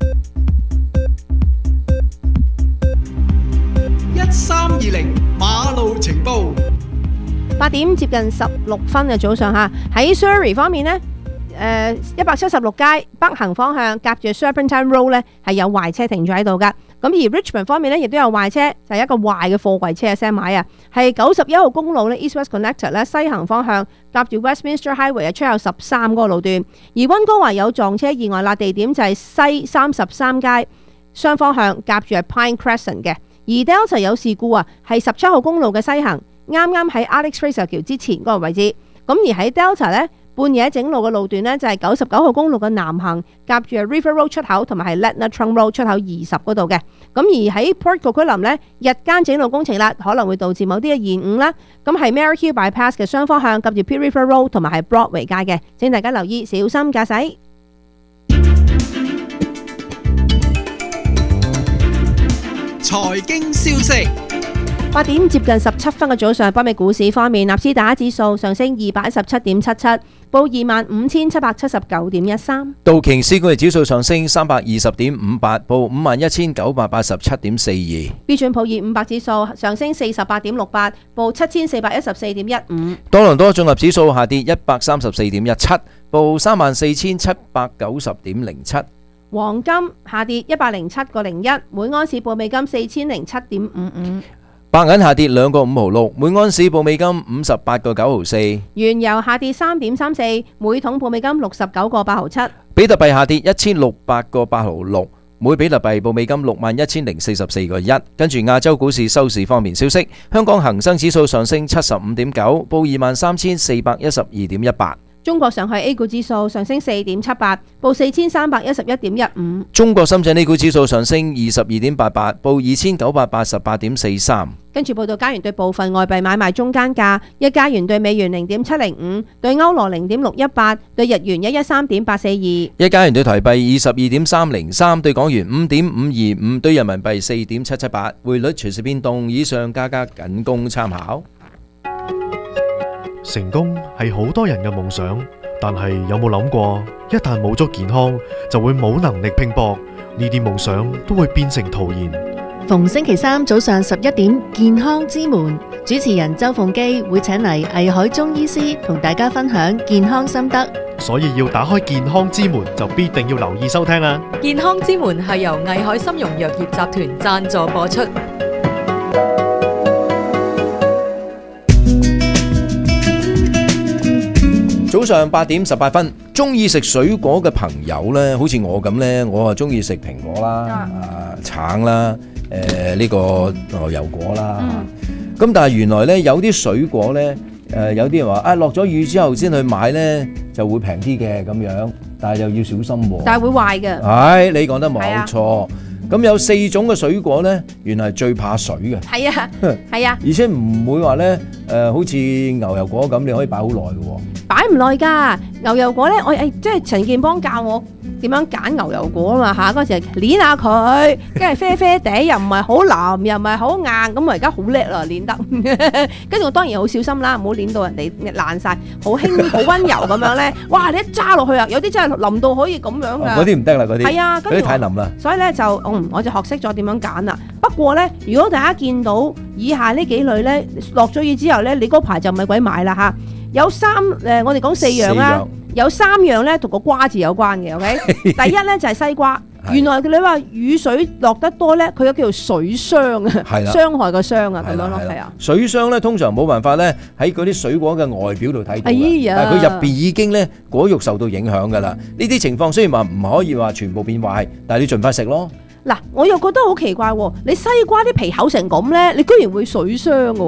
一三二零馬路情報。 八點接近十六分嘅早上嚇，喺 Surrey 方面呢，誒一百七十六街北行方向夾住 Serpentine Road 呢係有壞車停咗喺度㗎。咁而 Richmond 方面呢，亦都有壞車，就係、是、一個壞嘅貨櫃車嘅 semi 啊，係九十一號公路呢 East West Connector 呢西行方向夾住 Westminster Highway 嘅出口十三嗰個路段。而溫哥華有撞車意外啦，地點就係西三十三街雙方向夾住係 Pine Crescent 嘅。而 Delta 有事故啊，係十七號公路嘅西行，啱啱喺 Alex Fraser 橋之前嗰個位置。咁而喺 Delta 呢，半夜整路嘅路段呢，就係九十九號公路嘅南行，夾住 River Road 出口同埋係 Ladner Trunk Road 出口二十嗰度嘅。咁而喺 Port Coquitlam 呢，日間整路工程啦，可能會導致某啲嘅延誤啦。咁係 Merrick Hill Bypass 嘅雙方向，夾住 Pitt River Road 同埋係 Broadway 街嘅，請大家留意，小心駕駛。 財經消息。 八點接近十七分嘅早上，北美股市方面，納斯達克指數上升二百一十七點七七，報二萬五千七百七十九點一三。 道瓊斯工業指數上升三百二十點五八，報五萬一千九百八十七點四二。 標準普爾五百指數上升四十八點六八，報七千四百一十四點一五。 多倫多綜合指數下跌一百三十四點一七，報三萬四千七百九十點零七。 黃金下跌一百零七個零一，每盎司報美金四千零七點五五。 白銀下跌兩個五毫六，每盎司報美金五十八個九毫四。 原油下跌三點三四，每桶報美金六十九個八毫七。 比特幣下跌一千六百個八毫六，每比特幣報美金六萬一千零四十四個一。跟住亞洲股市收市方面消息，香港恒生指數上升七十五點九，報二萬三千四百一十二點一八。 中國上海 A 股指數上升四點七八，報四千三百一十一點一五。 中國深圳 A 股指數上升二十二點八八，報二千九百八十八點四三。 跟住報道加元對部分外幣買賣中間價：一加元對美元零點七零五，對歐羅零點六一八，對日元一一三點八四二。 一加元對台幣二十二點三零三，對港元五點五二五，對人民幣四點七七八。匯率隨時變動，以上價格僅供參考。 成功係好多人嘅夢想，但係有冇諗過，一旦冇咗健康，就會冇能力拼搏，呢啲夢想都會變成徒然。 逢星期三早上十一點，健康之門主持人周鳳基會請嚟藝海中醫師同大家分享健康心得， 所以要打開健康之門，就必定要留意收聽啦。 健康之門係由藝海參茸藥業集團贊助播出。 早上八點十八分，中意食水果嘅朋友呢，好似我咁呢，我啊中意食蘋果啦、啊橙啦、誒呢個牛油果啦。咁、嗯、但係原來呢，有啲水果呢，誒有啲人話啊落咗雨之後先去買呢，就會平啲嘅咁樣，但係又要小心喎。 但係會壞嘅。 係，你講得冇錯。咁有四種嘅水果呢，原來係最怕水嘅。 係啊，係啊。 而且唔會話呢，誒好似牛油果咁，你可以擺好耐嘅喎。 擺唔耐㗎，牛油果咧，我誒即係陳健邦教我點樣揀牛油果啊嘛嚇，嗰時攣下佢，跟住啡啡地，又唔係好腍，又唔係好硬，咁我而家好叻啦，攣得。跟住我當然好小心啦，唔好攣到人哋爛晒，好輕好溫柔咁樣咧。哇！你一揸落去啊，有啲真係腍到可以咁樣㗎。 嗰啲唔得啦，嗰啲係啊， 嗰啲太腍啦。 所以咧就嗯，我就學識咗點樣揀啦。不過咧，如果大家見到以下呢幾類咧，落咗雨之後咧，你嗰排就唔係鬼買啦嚇。有三誒，我哋講四樣啦，有三樣咧同個瓜字有關嘅 ，OK？ 第一咧就係西瓜，原來你話雨水落得多咧，佢有叫做水傷啊，傷害個傷啊，咁樣咯，係啊。 水傷咧通常冇辦法咧喺嗰啲水果嘅外表度睇到， 哎呀， 但係佢入邊已經咧果肉受到影響㗎啦。呢啲情況雖然話唔可以話全部變壞，但係你盡快食咯。 嗱，我又覺得好奇怪喎！你西瓜啲皮厚成咁咧，你居然會水傷嘅喎，嗬？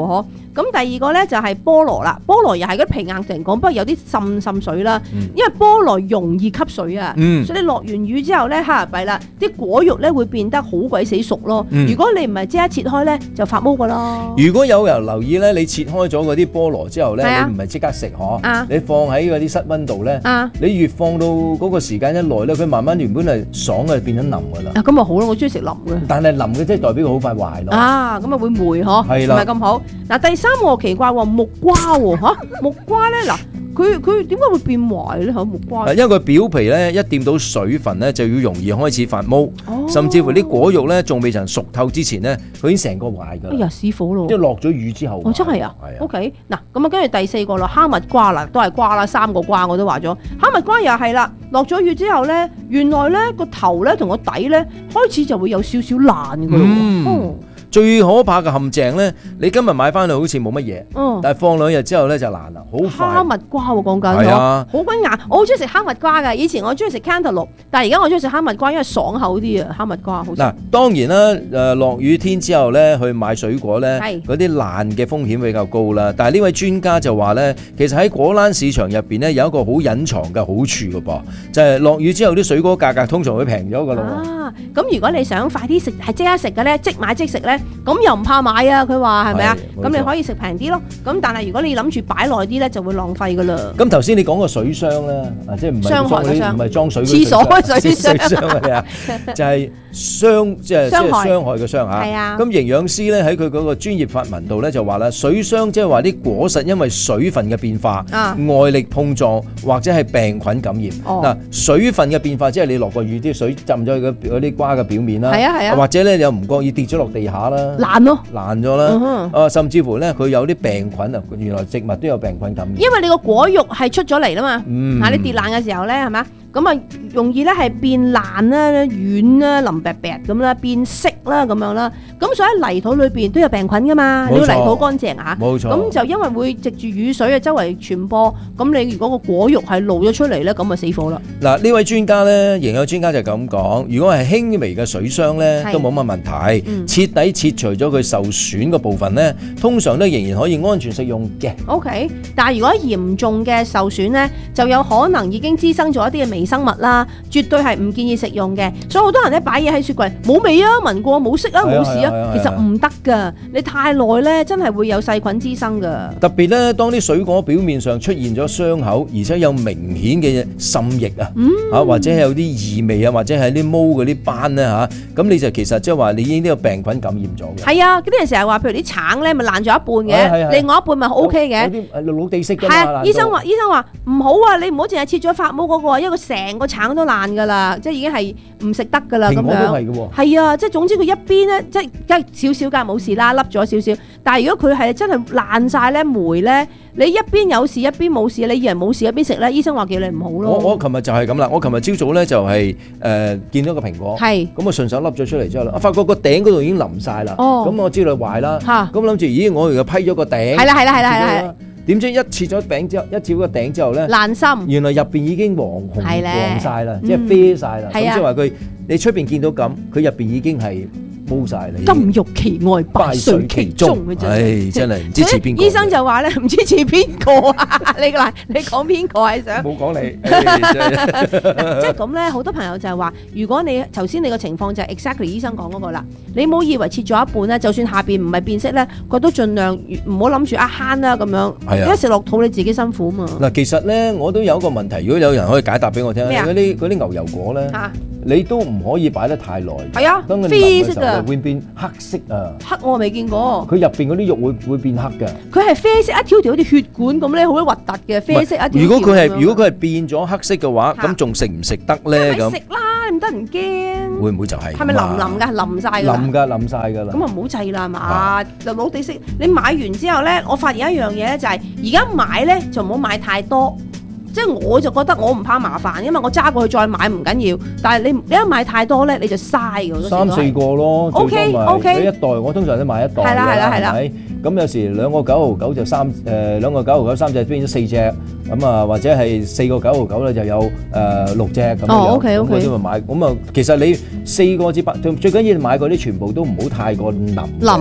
咁第二個咧就係菠蘿啦，菠蘿又係嗰啲皮硬定講，不過有啲滲滲水啦，因為菠蘿容易吸水啊， 嗯所以你落完雨之後咧，哈弊啦，啲果肉咧會變得好鬼死熟咯。 嗯如果你唔係即刻切開咧，就發毛噶啦。 如果有人留意咧，你切開咗嗰啲菠蘿之後咧， 係啊你唔係即刻食嗬， 啊你放喺嗰啲室溫度咧， 啊你越放到嗰個時間一耐咧，佢慢慢原本係爽嘅變咗腍噶啦。 啊咁啊好咯，我中意食腍嘅。 但係腍嘅即係代表佢好快壞咯。 啊，咁啊會霉嗬， 係啦唔係咁好。嗱第三個奇怪喎，木瓜喎嚇，木瓜咧嗱，佢佢點解會變壞咧嚇木瓜？ 因為佢表皮咧一掂到水分咧，就要容易開始發毛， 哦甚至乎啲果肉咧仲未曾熟透之前咧，佢已經成個壞㗎啦。 哎呀死火咯！ 即係落咗雨之後。 哦，真係啊。O K， 嗱咁啊，跟住第四個啦，哈密瓜啦，都係瓜啦，三個瓜我都話咗，哈密瓜又係啦，落咗雨之後咧，原來咧個頭咧同個底咧開始就會有少少爛㗎咯。 嗯哦最可怕嘅陷阱咧，你今日買翻去好似冇乜嘢， 嗯但係放兩日之後咧就爛啦，好哈快。 密瓜喎講緊， 係啊好鬼硬，我好中意食哈密瓜㗎。以前我中意食 cantaloupe，但係而家我中意食哈密瓜，因為爽口啲啊。哈密瓜好食。 嗱，當然啦，誒落雨天之後咧，去買水果咧， 係嗰啲爛嘅風險比較高啦。但係呢位專家就話咧，其實喺果欄市場入邊咧有一個好隱藏嘅好處嘅噃，就係落雨之後啲水果價格通常會平咗㗎咯。 啊，咁如果你想快啲食，係即刻食嘅咧，即買即食咧，咁又唔怕買啊！佢話係咪啊？ 係冇錯咁你可以食平啲咯。咁但係如果你諗住擺耐啲咧，就會浪費噶啦。 咁頭先你講個水箱咧，啊即係唔係傷害裝嗰啲嘅傷唔係裝水嗰啲廁所嘅水水箱箱啊，就係傷即係即係傷害傷害嘅傷嚇。 係啊咁營養師咧喺佢嗰個專業發文度咧就話啦，水傷即係話啲果實因為水分嘅變化、 啊外力碰撞或者係病菌感染。 哦嗱，水分嘅變化即係你落個雨啲水浸咗佢嗰啲瓜嘅表面啦， 係啊係啊或者咧你又唔覺意跌咗落地下啦， 爛咯。 爛咗啦嗯哼， 啊甚至乎咧佢有啲病菌啊，原來植物都有病菌感染。 因為你個果肉係出咗嚟啦嘛， 嗯嚇你跌爛嘅時候咧係咪啊？咁啊容易咧係變爛啦、軟啦、腍白白咁啦、變色啦咁樣啦。咁所以喺泥土裏邊都有病菌噶嘛， 冇錯你要泥土乾淨啊。 冇錯咁就因為會藉住雨水啊周圍傳播，咁你如果個果肉係露咗出嚟咧，咁啊死火啦。 嗱，呢位專家咧，營養專家就咁講，如果係輕微嘅水傷咧， 係都冇乜問題， 嗯徹底切除咗佢受損嘅部分咧，通常都仍然可以安全食用嘅。 O K， 但係如果嚴重嘅受損呢，就有可能已經滋生咗一啲嘅微生物啦，絕對係唔建議食用嘅。所以好多人咧擺嘢喺雪櫃，冇味啊，聞過冇色啊， 係啊冇事啊係啊， 其實唔得噶。你太耐呢，真係會有細菌滋生噶。 特別咧，當啲水果表面上出現咗傷口，而且有明顯嘅滲液啊， 嗯啊或者係有啲異味啊，或者係啲毛嗰啲斑咧嚇，咁你就其實即係話你已經呢個病菌感染咗嘅。 係啊，嗰啲人成日話，譬如啲橙咧，咪爛咗一半嘅， 係係係另外一半咪 O K 嘅。 有啲誒老地色㗎係嘛。 啊， 爛到醫生話醫生話唔好啊，你唔好淨係切咗發毛嗰個啊，因為佢成個橙都爛㗎啦，即係已經係唔食得㗎啦咁蘋果都係樣。 㗎喎係啊，即係總之佢一邊咧，即係梗係少少梗係冇事啦，凹咗少少。但係如果佢係真係爛晒咧霉咧，你一邊有事一邊冇事，你以為冇事一邊食咧，醫生話叫你唔好咯。 我我琴日就係咁啦，我琴日朝早咧就係、誒、見到個蘋果， 係咁我順手笠咗出嚟之後咧，我發覺個頂嗰度已經淋晒啦， 哦咁我知道壞啦， 嚇咁諗住咦我而家批咗個頂， 係啦係啦係啦係啦係啦， 點知一切咗餅之後，一切咗個頂之後咧， 爛心。 原來入邊已經黃紅係咧黃晒啦， 嗯即係啡晒啦，咁係啊即係話佢你出邊見到咁，佢入邊已經係煲晒啦，已經金玉其外，敗絮其中嘅啫。 唉，真係唔知似邊個。 醫生就話咧，唔知似邊個啊？你嗱，你講邊個係想？ 冇講你，唉真係嗱，即係咁咧，好多朋友就係話，如果你頭先你個情況就係 exactly 醫生講嗰個啦，你唔好以為切咗一半咧，就算下邊唔係變色咧，佢都盡量唔好諗住啊慳啦咁樣， 係啊一食落肚你自己辛苦嘛。 嗱，其實咧我都有一個問題，如果有人可以解答俾我聽， 咩啊嗰啲嗰啲牛油果咧， 嚇你都唔可以擺得太耐。 係啊當佢啡腍嘅時候色㗎會變黑色啊。 黑我未見過， 佢入邊嗰啲肉會會變黑嘅。 佢係啡色一條條好似血管咁咧，好鬼核突嘅啡色一條條咁樣。 如果佢係如果佢係變咗黑色嘅話，咁仲食唔食得咧？咁食啦，唔得唔驚。 會唔會就係？ 係咪腍腍㗎？腍晒㗎啦。 腍㗎，腍晒㗎啦。 咁啊唔好制啦，係嘛？就老地色。你買完之後咧，我發現一樣嘢咧，就係而家買咧就唔好買太多。即係我就覺得我唔怕麻煩，因為我揸過去再買唔緊要。但係你你一買太多咧，你就嘥㗎。 三四個咯 OK OK。 一袋我通常都買一袋㗎。 係啦係啦係啦。 係咪？咁有時兩個九毫九就三誒兩個九毫九三隻變咗四隻，咁啊或者係四個九毫九咧就有誒六隻咁樣。 哦 OK OK。 咁嗰啲咪買，咁啊其實你四個至八最最緊要買嗰啲全部都唔好太過腍。 腍。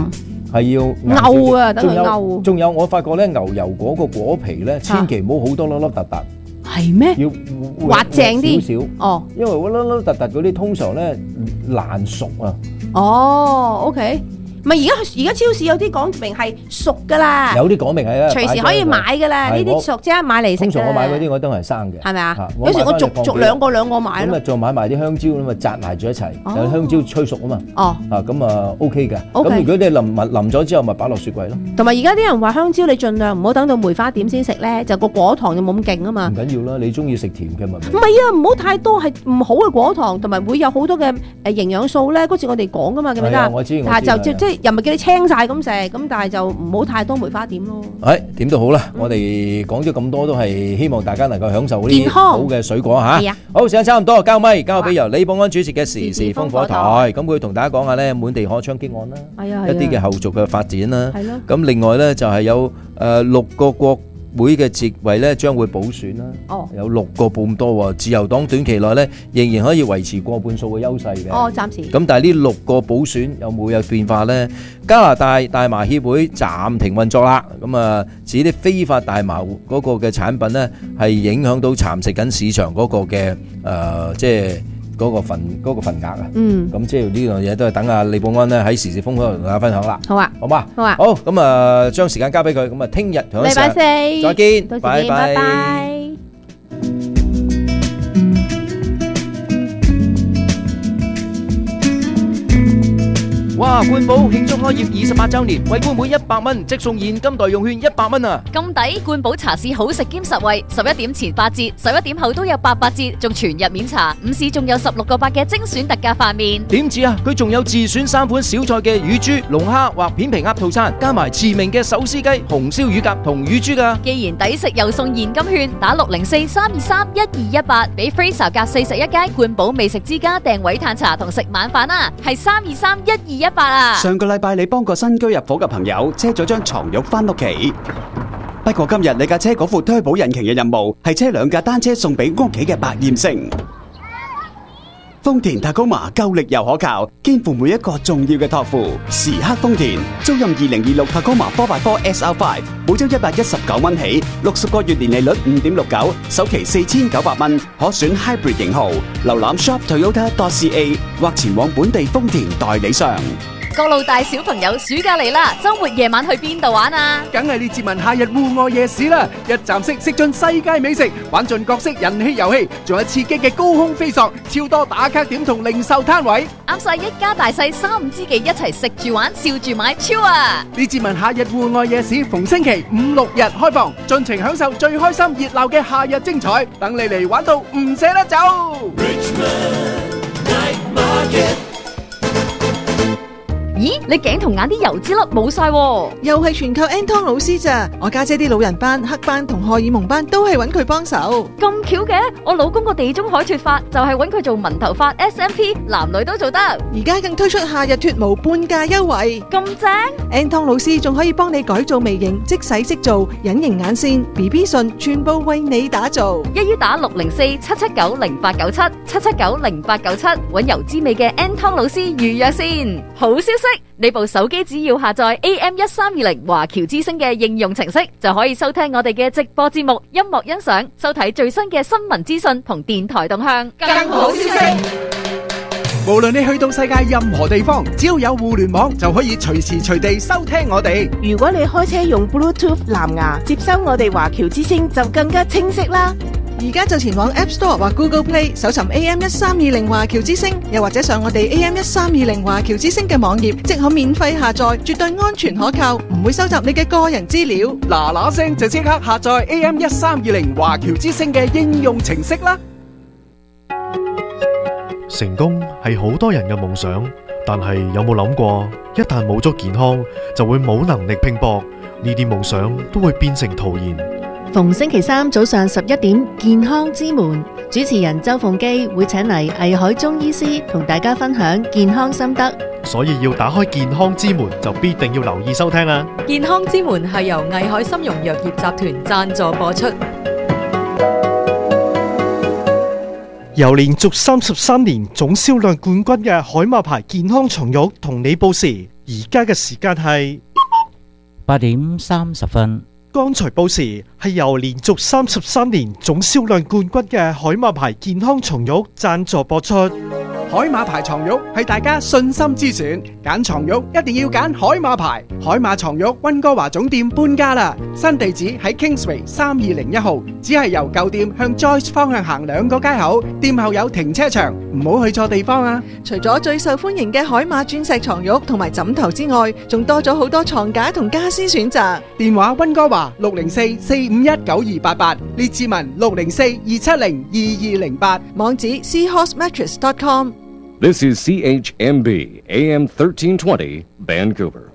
係要漚啊，等佢仲有漚。 仲有，我發覺咧牛油果個果皮咧，千祈唔好好多粒粒突突。 係咩？ 要滑正啲少少。 哦， 因為嗰粒粒突突嗰啲通常咧難熟啊。 哦，OK。唔係而家而家超市有啲講明係熟噶啦， 有啲講明係啦， 隨時可以買噶啦，呢啲熟即刻買嚟食。 通常我買嗰啲我都係生嘅， 係咪啊？有時我逐逐兩個兩個買咯。 咁啊，再買埋啲香蕉咁啊，紮埋住一齊，有香蕉催熟啊嘛。 哦， 啊咁啊 OK 嘅。 OK。 咁如果你淋埋淋咗之後，咪擺落雪櫃咯。 同埋而家啲人話香蕉，你盡量唔好等到梅花點先食咧，就個果糖就冇咁勁啊嘛。 唔緊要啦，你中意食甜嘅咪。 唔係啊，唔好太多係唔好嘅果糖，同埋會有好多嘅誒營養素咧。嗰次我哋講噶嘛，記唔記得？ 我知我知。 但係就即即又唔係叫你清晒咁食，咁但係就唔好太多梅花點咯。 誒點都好啦，我哋講咗咁多都係希望大家能夠享受呢啲健康好嘅水果嚇。 係啊， 好，時間差唔多，交咪交俾由李寶安主持嘅時事烽火台，咁佢同大家講下咧滿地可槍擊案啦， 係啊， 一啲嘅後續嘅發展啦。 係咯。 咁另外咧就係有誒六個國會嘅席位咧將會補選啦。 哦。 有六個半多喎，自由黨短期內咧仍然可以維持過半數嘅優勢嘅。 哦，暫時。 咁但係呢六個補選有冇有變化咧？加拿大大麻協會暫停運作啦。咁啊，指啲非法大麻嗰個嘅產品咧係影響到蠶食緊市場嗰個嘅誒，即係嗰個份嗰個份額啊。 嗯。 咁即係呢樣嘢都係等阿李寶安咧喺時事風口同大家分享啦。 好啊。 好嘛。 好啊。 好，咁啊，將時間交俾佢。咁啊，聽日同一時間禮拜四再見。 到時見， 拜拜拜。 哇！冠寶慶祝開業二十八週年，為冠妹一百蚊，即送現金代用券一百蚊啊！ 咁抵，冠寶茶市好食兼實惠，十一點前八折，十一點後都有八八折，仲全日免茶。午市仲有十六個八嘅精選特價飯麵。 點止啊！佢仲有自選三款小菜嘅乳豬、龍蝦或片皮鴨套餐，加埋馳名嘅手撕雞、紅燒乳鴿同乳豬㗎。 既然抵食又送現金券，打六零四三二三一二一八，俾 Fraser 夾四十一街冠寶美食之家訂位嘆茶同食晚飯啊！係三二三一二一八啊！ 上個禮拜你幫個新居入伙嘅朋友車咗張床褥返屋企，不過今日你架車嗰副推保引擎嘅任務係車兩架單車送俾屋企嘅百厭星。豐田塔高馬夠力又可靠，肩負每一個重要嘅託付。時刻豐田，租用二零二六塔高馬 four by four S R five， 每周一百一十九蚊起，六十個月年利率五點六九，首期四千九百蚊，可選 Hybrid 型號。瀏覽 shop toyota dot c a 或前往本地豐田代理商。 各路大小朋友暑假嚟啦，周末夜晚去邊度玩啊？ 梗係列治文夏日戶外夜市啦！一站式食盡世界美食，玩盡各式人氣遊戲，仲有刺激嘅高空飛索，超多打卡點同零售攤位， 啱晒一家大細三五知己一齊食住玩，笑住買，超啊！ 列治文夏日戶外夜市逢星期五六日開放，盡情享受最開心熱鬧嘅夏日精彩，等你嚟玩到唔捨得走。 咦，你頸同眼啲油脂粒冇晒喎， 又係全靠 Anton 老師咋？我家姐啲老人斑、黑斑同荷爾蒙斑都係揾佢幫手。 咁巧嘅，我老公個地中海脫髮就係揾佢做紋頭髮 S M P， 男女都做得。 而家更推出夏日脫毛半價優惠， 咁正 ！Anton 老師仲可以幫你改造眉形，即洗即做，隱形眼線、B B 唇，全部為你打造。 一於打六零四七七九零八九七七七九零八九七，揾油滋味嘅 Anton 老師預約先。好消息！你部手機只要下載 A M 一三二零華僑之聲嘅應用程式，就可以收聽我哋嘅直播節目、音樂欣賞、收睇最新嘅新聞資訊同電台動向。 更好消息！ 無論你去到世界任何地方，只要有互聯網，就可以隨時隨地收聽我哋。 如果你開車用 Bluetooth 藍牙接收我哋華僑之聲，就更加清晰啦。而家就前往 App Store 或 Google Play 搜尋 A M 一三二零華僑之聲，又或者上我哋 A M 一三二零華僑之聲嘅網頁，即可免費下載，絕對安全可靠，唔會收集你嘅個人資料。 嗱嗱聲就即刻下載 A M 一三二零華僑之聲嘅應用程式啦！ 成功係好多人嘅夢想，但係有冇諗過，一旦冇咗健康，就會冇能力拼搏，呢啲夢想都會變成徒然。 逢星期三早上十一點，健康之門主持人周鳳基會請嚟藝海中醫師同大家分享健康心得， 所以要打開健康之門，就必定要留意收聽啦。 健康之門係由藝海參茸藥業集團贊助播出。 由連續三十三年總銷量冠軍嘅海馬牌健康床褥同你報時， 而家嘅時間係八點三十分。 剛才報時係由連續三十三年總銷量冠軍嘅海馬牌健康床褥贊助播出。 海馬牌床褥係大家信心之選，揀床褥一定要揀海馬牌。海馬床褥溫哥華總店搬家啦，新地址喺 Kingsway 三二零一號，只係由舊店向 Joyce 方向行兩個街口，店後有停車場，唔好去錯地方啊！ 除咗最受歡迎嘅海馬鑽石床褥同埋枕頭之外，仲多咗好多床架同家私選擇。 電話溫哥華六零四四五一九二八八，列治文六零四二七零二二零八， 網址 seahorse mattress dot com。 This is C H M B A M thirteen twenty Vancouver。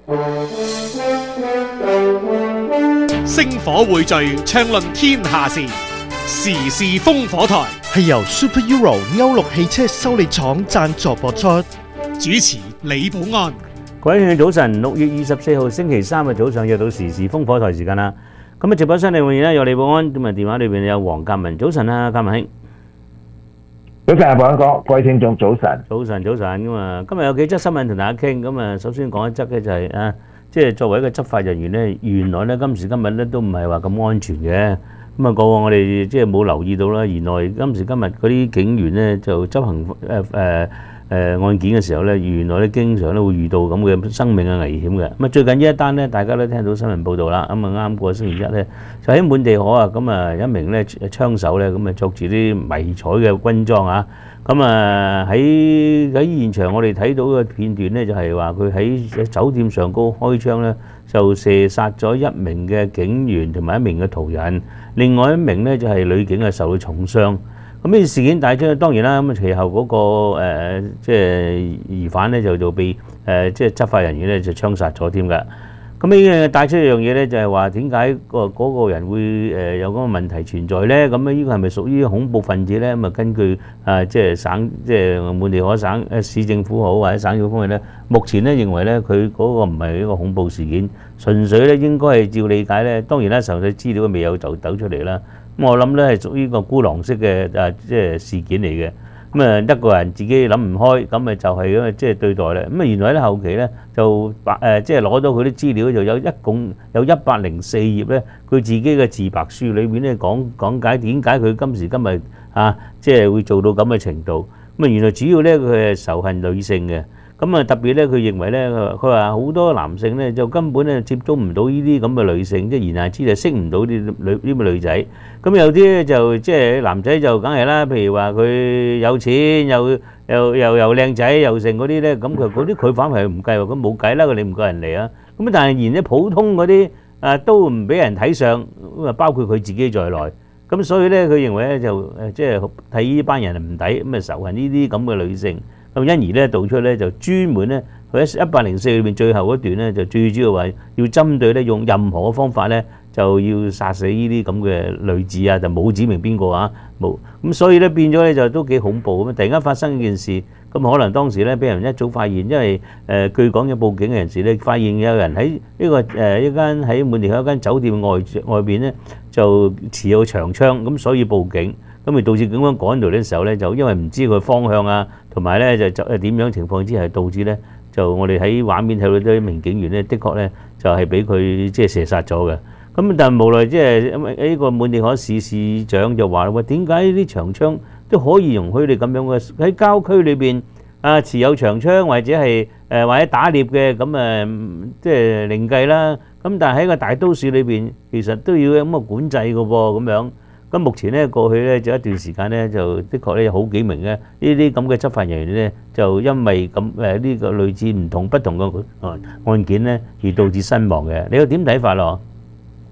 星火匯聚，暢論天下事，時事烽火台係由 Super Euro 歐陸汽車修理廠贊助播出。主持李寶安。 各位聽眾早晨，六月二十四號星期三嘅早上又到時事烽火台時間啦。咁啊，直播室裏面咧有李寶安，咁啊電話裏邊有黃鑑文。早晨啊，鑑文兄。 早晨啊，寶安哥，各位聽眾早晨。 早晨，早晨咁啊，今日有幾則新聞同大家傾。咁啊，首先講一則咧就係啊，即係作為一個執法人員咧，原來咧今時今日咧都唔係話咁安全嘅。咁啊，過往我哋即係冇留意到啦，原來今時今日嗰啲警員咧就執行誒誒誒案件嘅時候咧，原來咧經常咧會遇到咁嘅生命嘅危險嘅。咁啊，最近呢一單咧，大家都聽到新聞報道啦。咁啊，啱過星期一咧，就喺滿地可啊，咁啊一名咧槍手咧，咁啊著住啲迷彩嘅軍裝啊，咁啊喺喺現場我哋睇到嘅片段咧，就係話佢喺酒店上高開槍咧，就射殺咗一名嘅警員同埋一名嘅途人，另外一名咧就係女警啊受到重傷。咁呢件事件帶出，當然啦，咁啊其後嗰個誒即係疑犯咧就就被誒即係執法人員咧就槍殺咗添㗎。咁呢樣帶出一樣嘢咧，就係話點解個嗰個人會誒有嗰個問題存在咧？咁咧呢個係咪屬於恐怖分子咧？咁啊根據啊即係省即係滿地可省誒市政府好或者省政府方面咧，目前咧認為咧佢嗰個唔係一個恐怖事件，純粹咧應該係照理解咧。當然啦，詳細資料未有就抖出嚟啦。咁我諗咧係屬於個孤狼式嘅誒即係事件嚟嘅。咁啊一個人自己諗唔開，咁咪就係咁啊即係對待咧。咁啊原來咧後期咧就白誒即係攞到佢啲資料，就有一共有一百零四頁咧，佢自己嘅自白書裏邊咧講講解點解佢今時今日啊即係會做到咁嘅程度。咁啊原來主要咧佢係仇恨女性嘅。咁啊特別咧，佢認為咧，佢話好多男性咧就根本咧接觸唔到呢啲咁嘅女性，即係言下之就識唔到啲女呢啲女仔。咁有啲咧就即係男仔就梗係啦，譬如話佢有錢又又又又靚仔又剩嗰啲咧，咁佢嗰啲佢反為唔計喎，咁冇計啦，佢哋唔夠人嚟啊。咁但係然咧普通嗰啲啊都唔俾人睇上，咁啊包括佢自己在內。咁所以咧佢認為咧就誒即係睇呢班人唔抵，咁啊仇恨呢啲咁嘅女性。咁因而咧導出咧就專門咧佢喺一百零四裏邊最後嗰段咧就最主要話要針對咧用任何嘅方法咧就要殺死呢啲咁嘅女子啊，就冇指明邊個啊冇咁，所以咧變咗咧就都幾恐怖咁。突然間發生呢件事，咁可能當時咧俾人一早發現，因為誒據講有報警嘅人士咧發現有人喺呢個誒一間喺滿地可一間酒店外外邊咧就持有長槍，咁所以報警。咁咪導致警方趕到嘅時候咧，就因為唔知佢方向啊，同埋咧就就誒點樣情況之下，導致咧就我哋喺畫面睇到啲名警員咧，的確咧就係俾佢即係射殺咗嘅。咁但係無奈即係因為呢個滿地可市市長就話：喂，點解呢啲長槍都可以容許你咁樣嘅喺郊區裏邊啊持有長槍或者係誒或者打獵嘅咁誒，即係另計啦。咁但係喺個大都市裏邊，其實都要有咁嘅管制嘅噃，咁樣。咁目前咧過去咧就一段時間咧，就的確咧有好幾名咧呢啲咁嘅執法人員咧，就因為咁誒呢個類似唔同不同嘅案件咧，而導致身亡嘅。你有點睇法咯？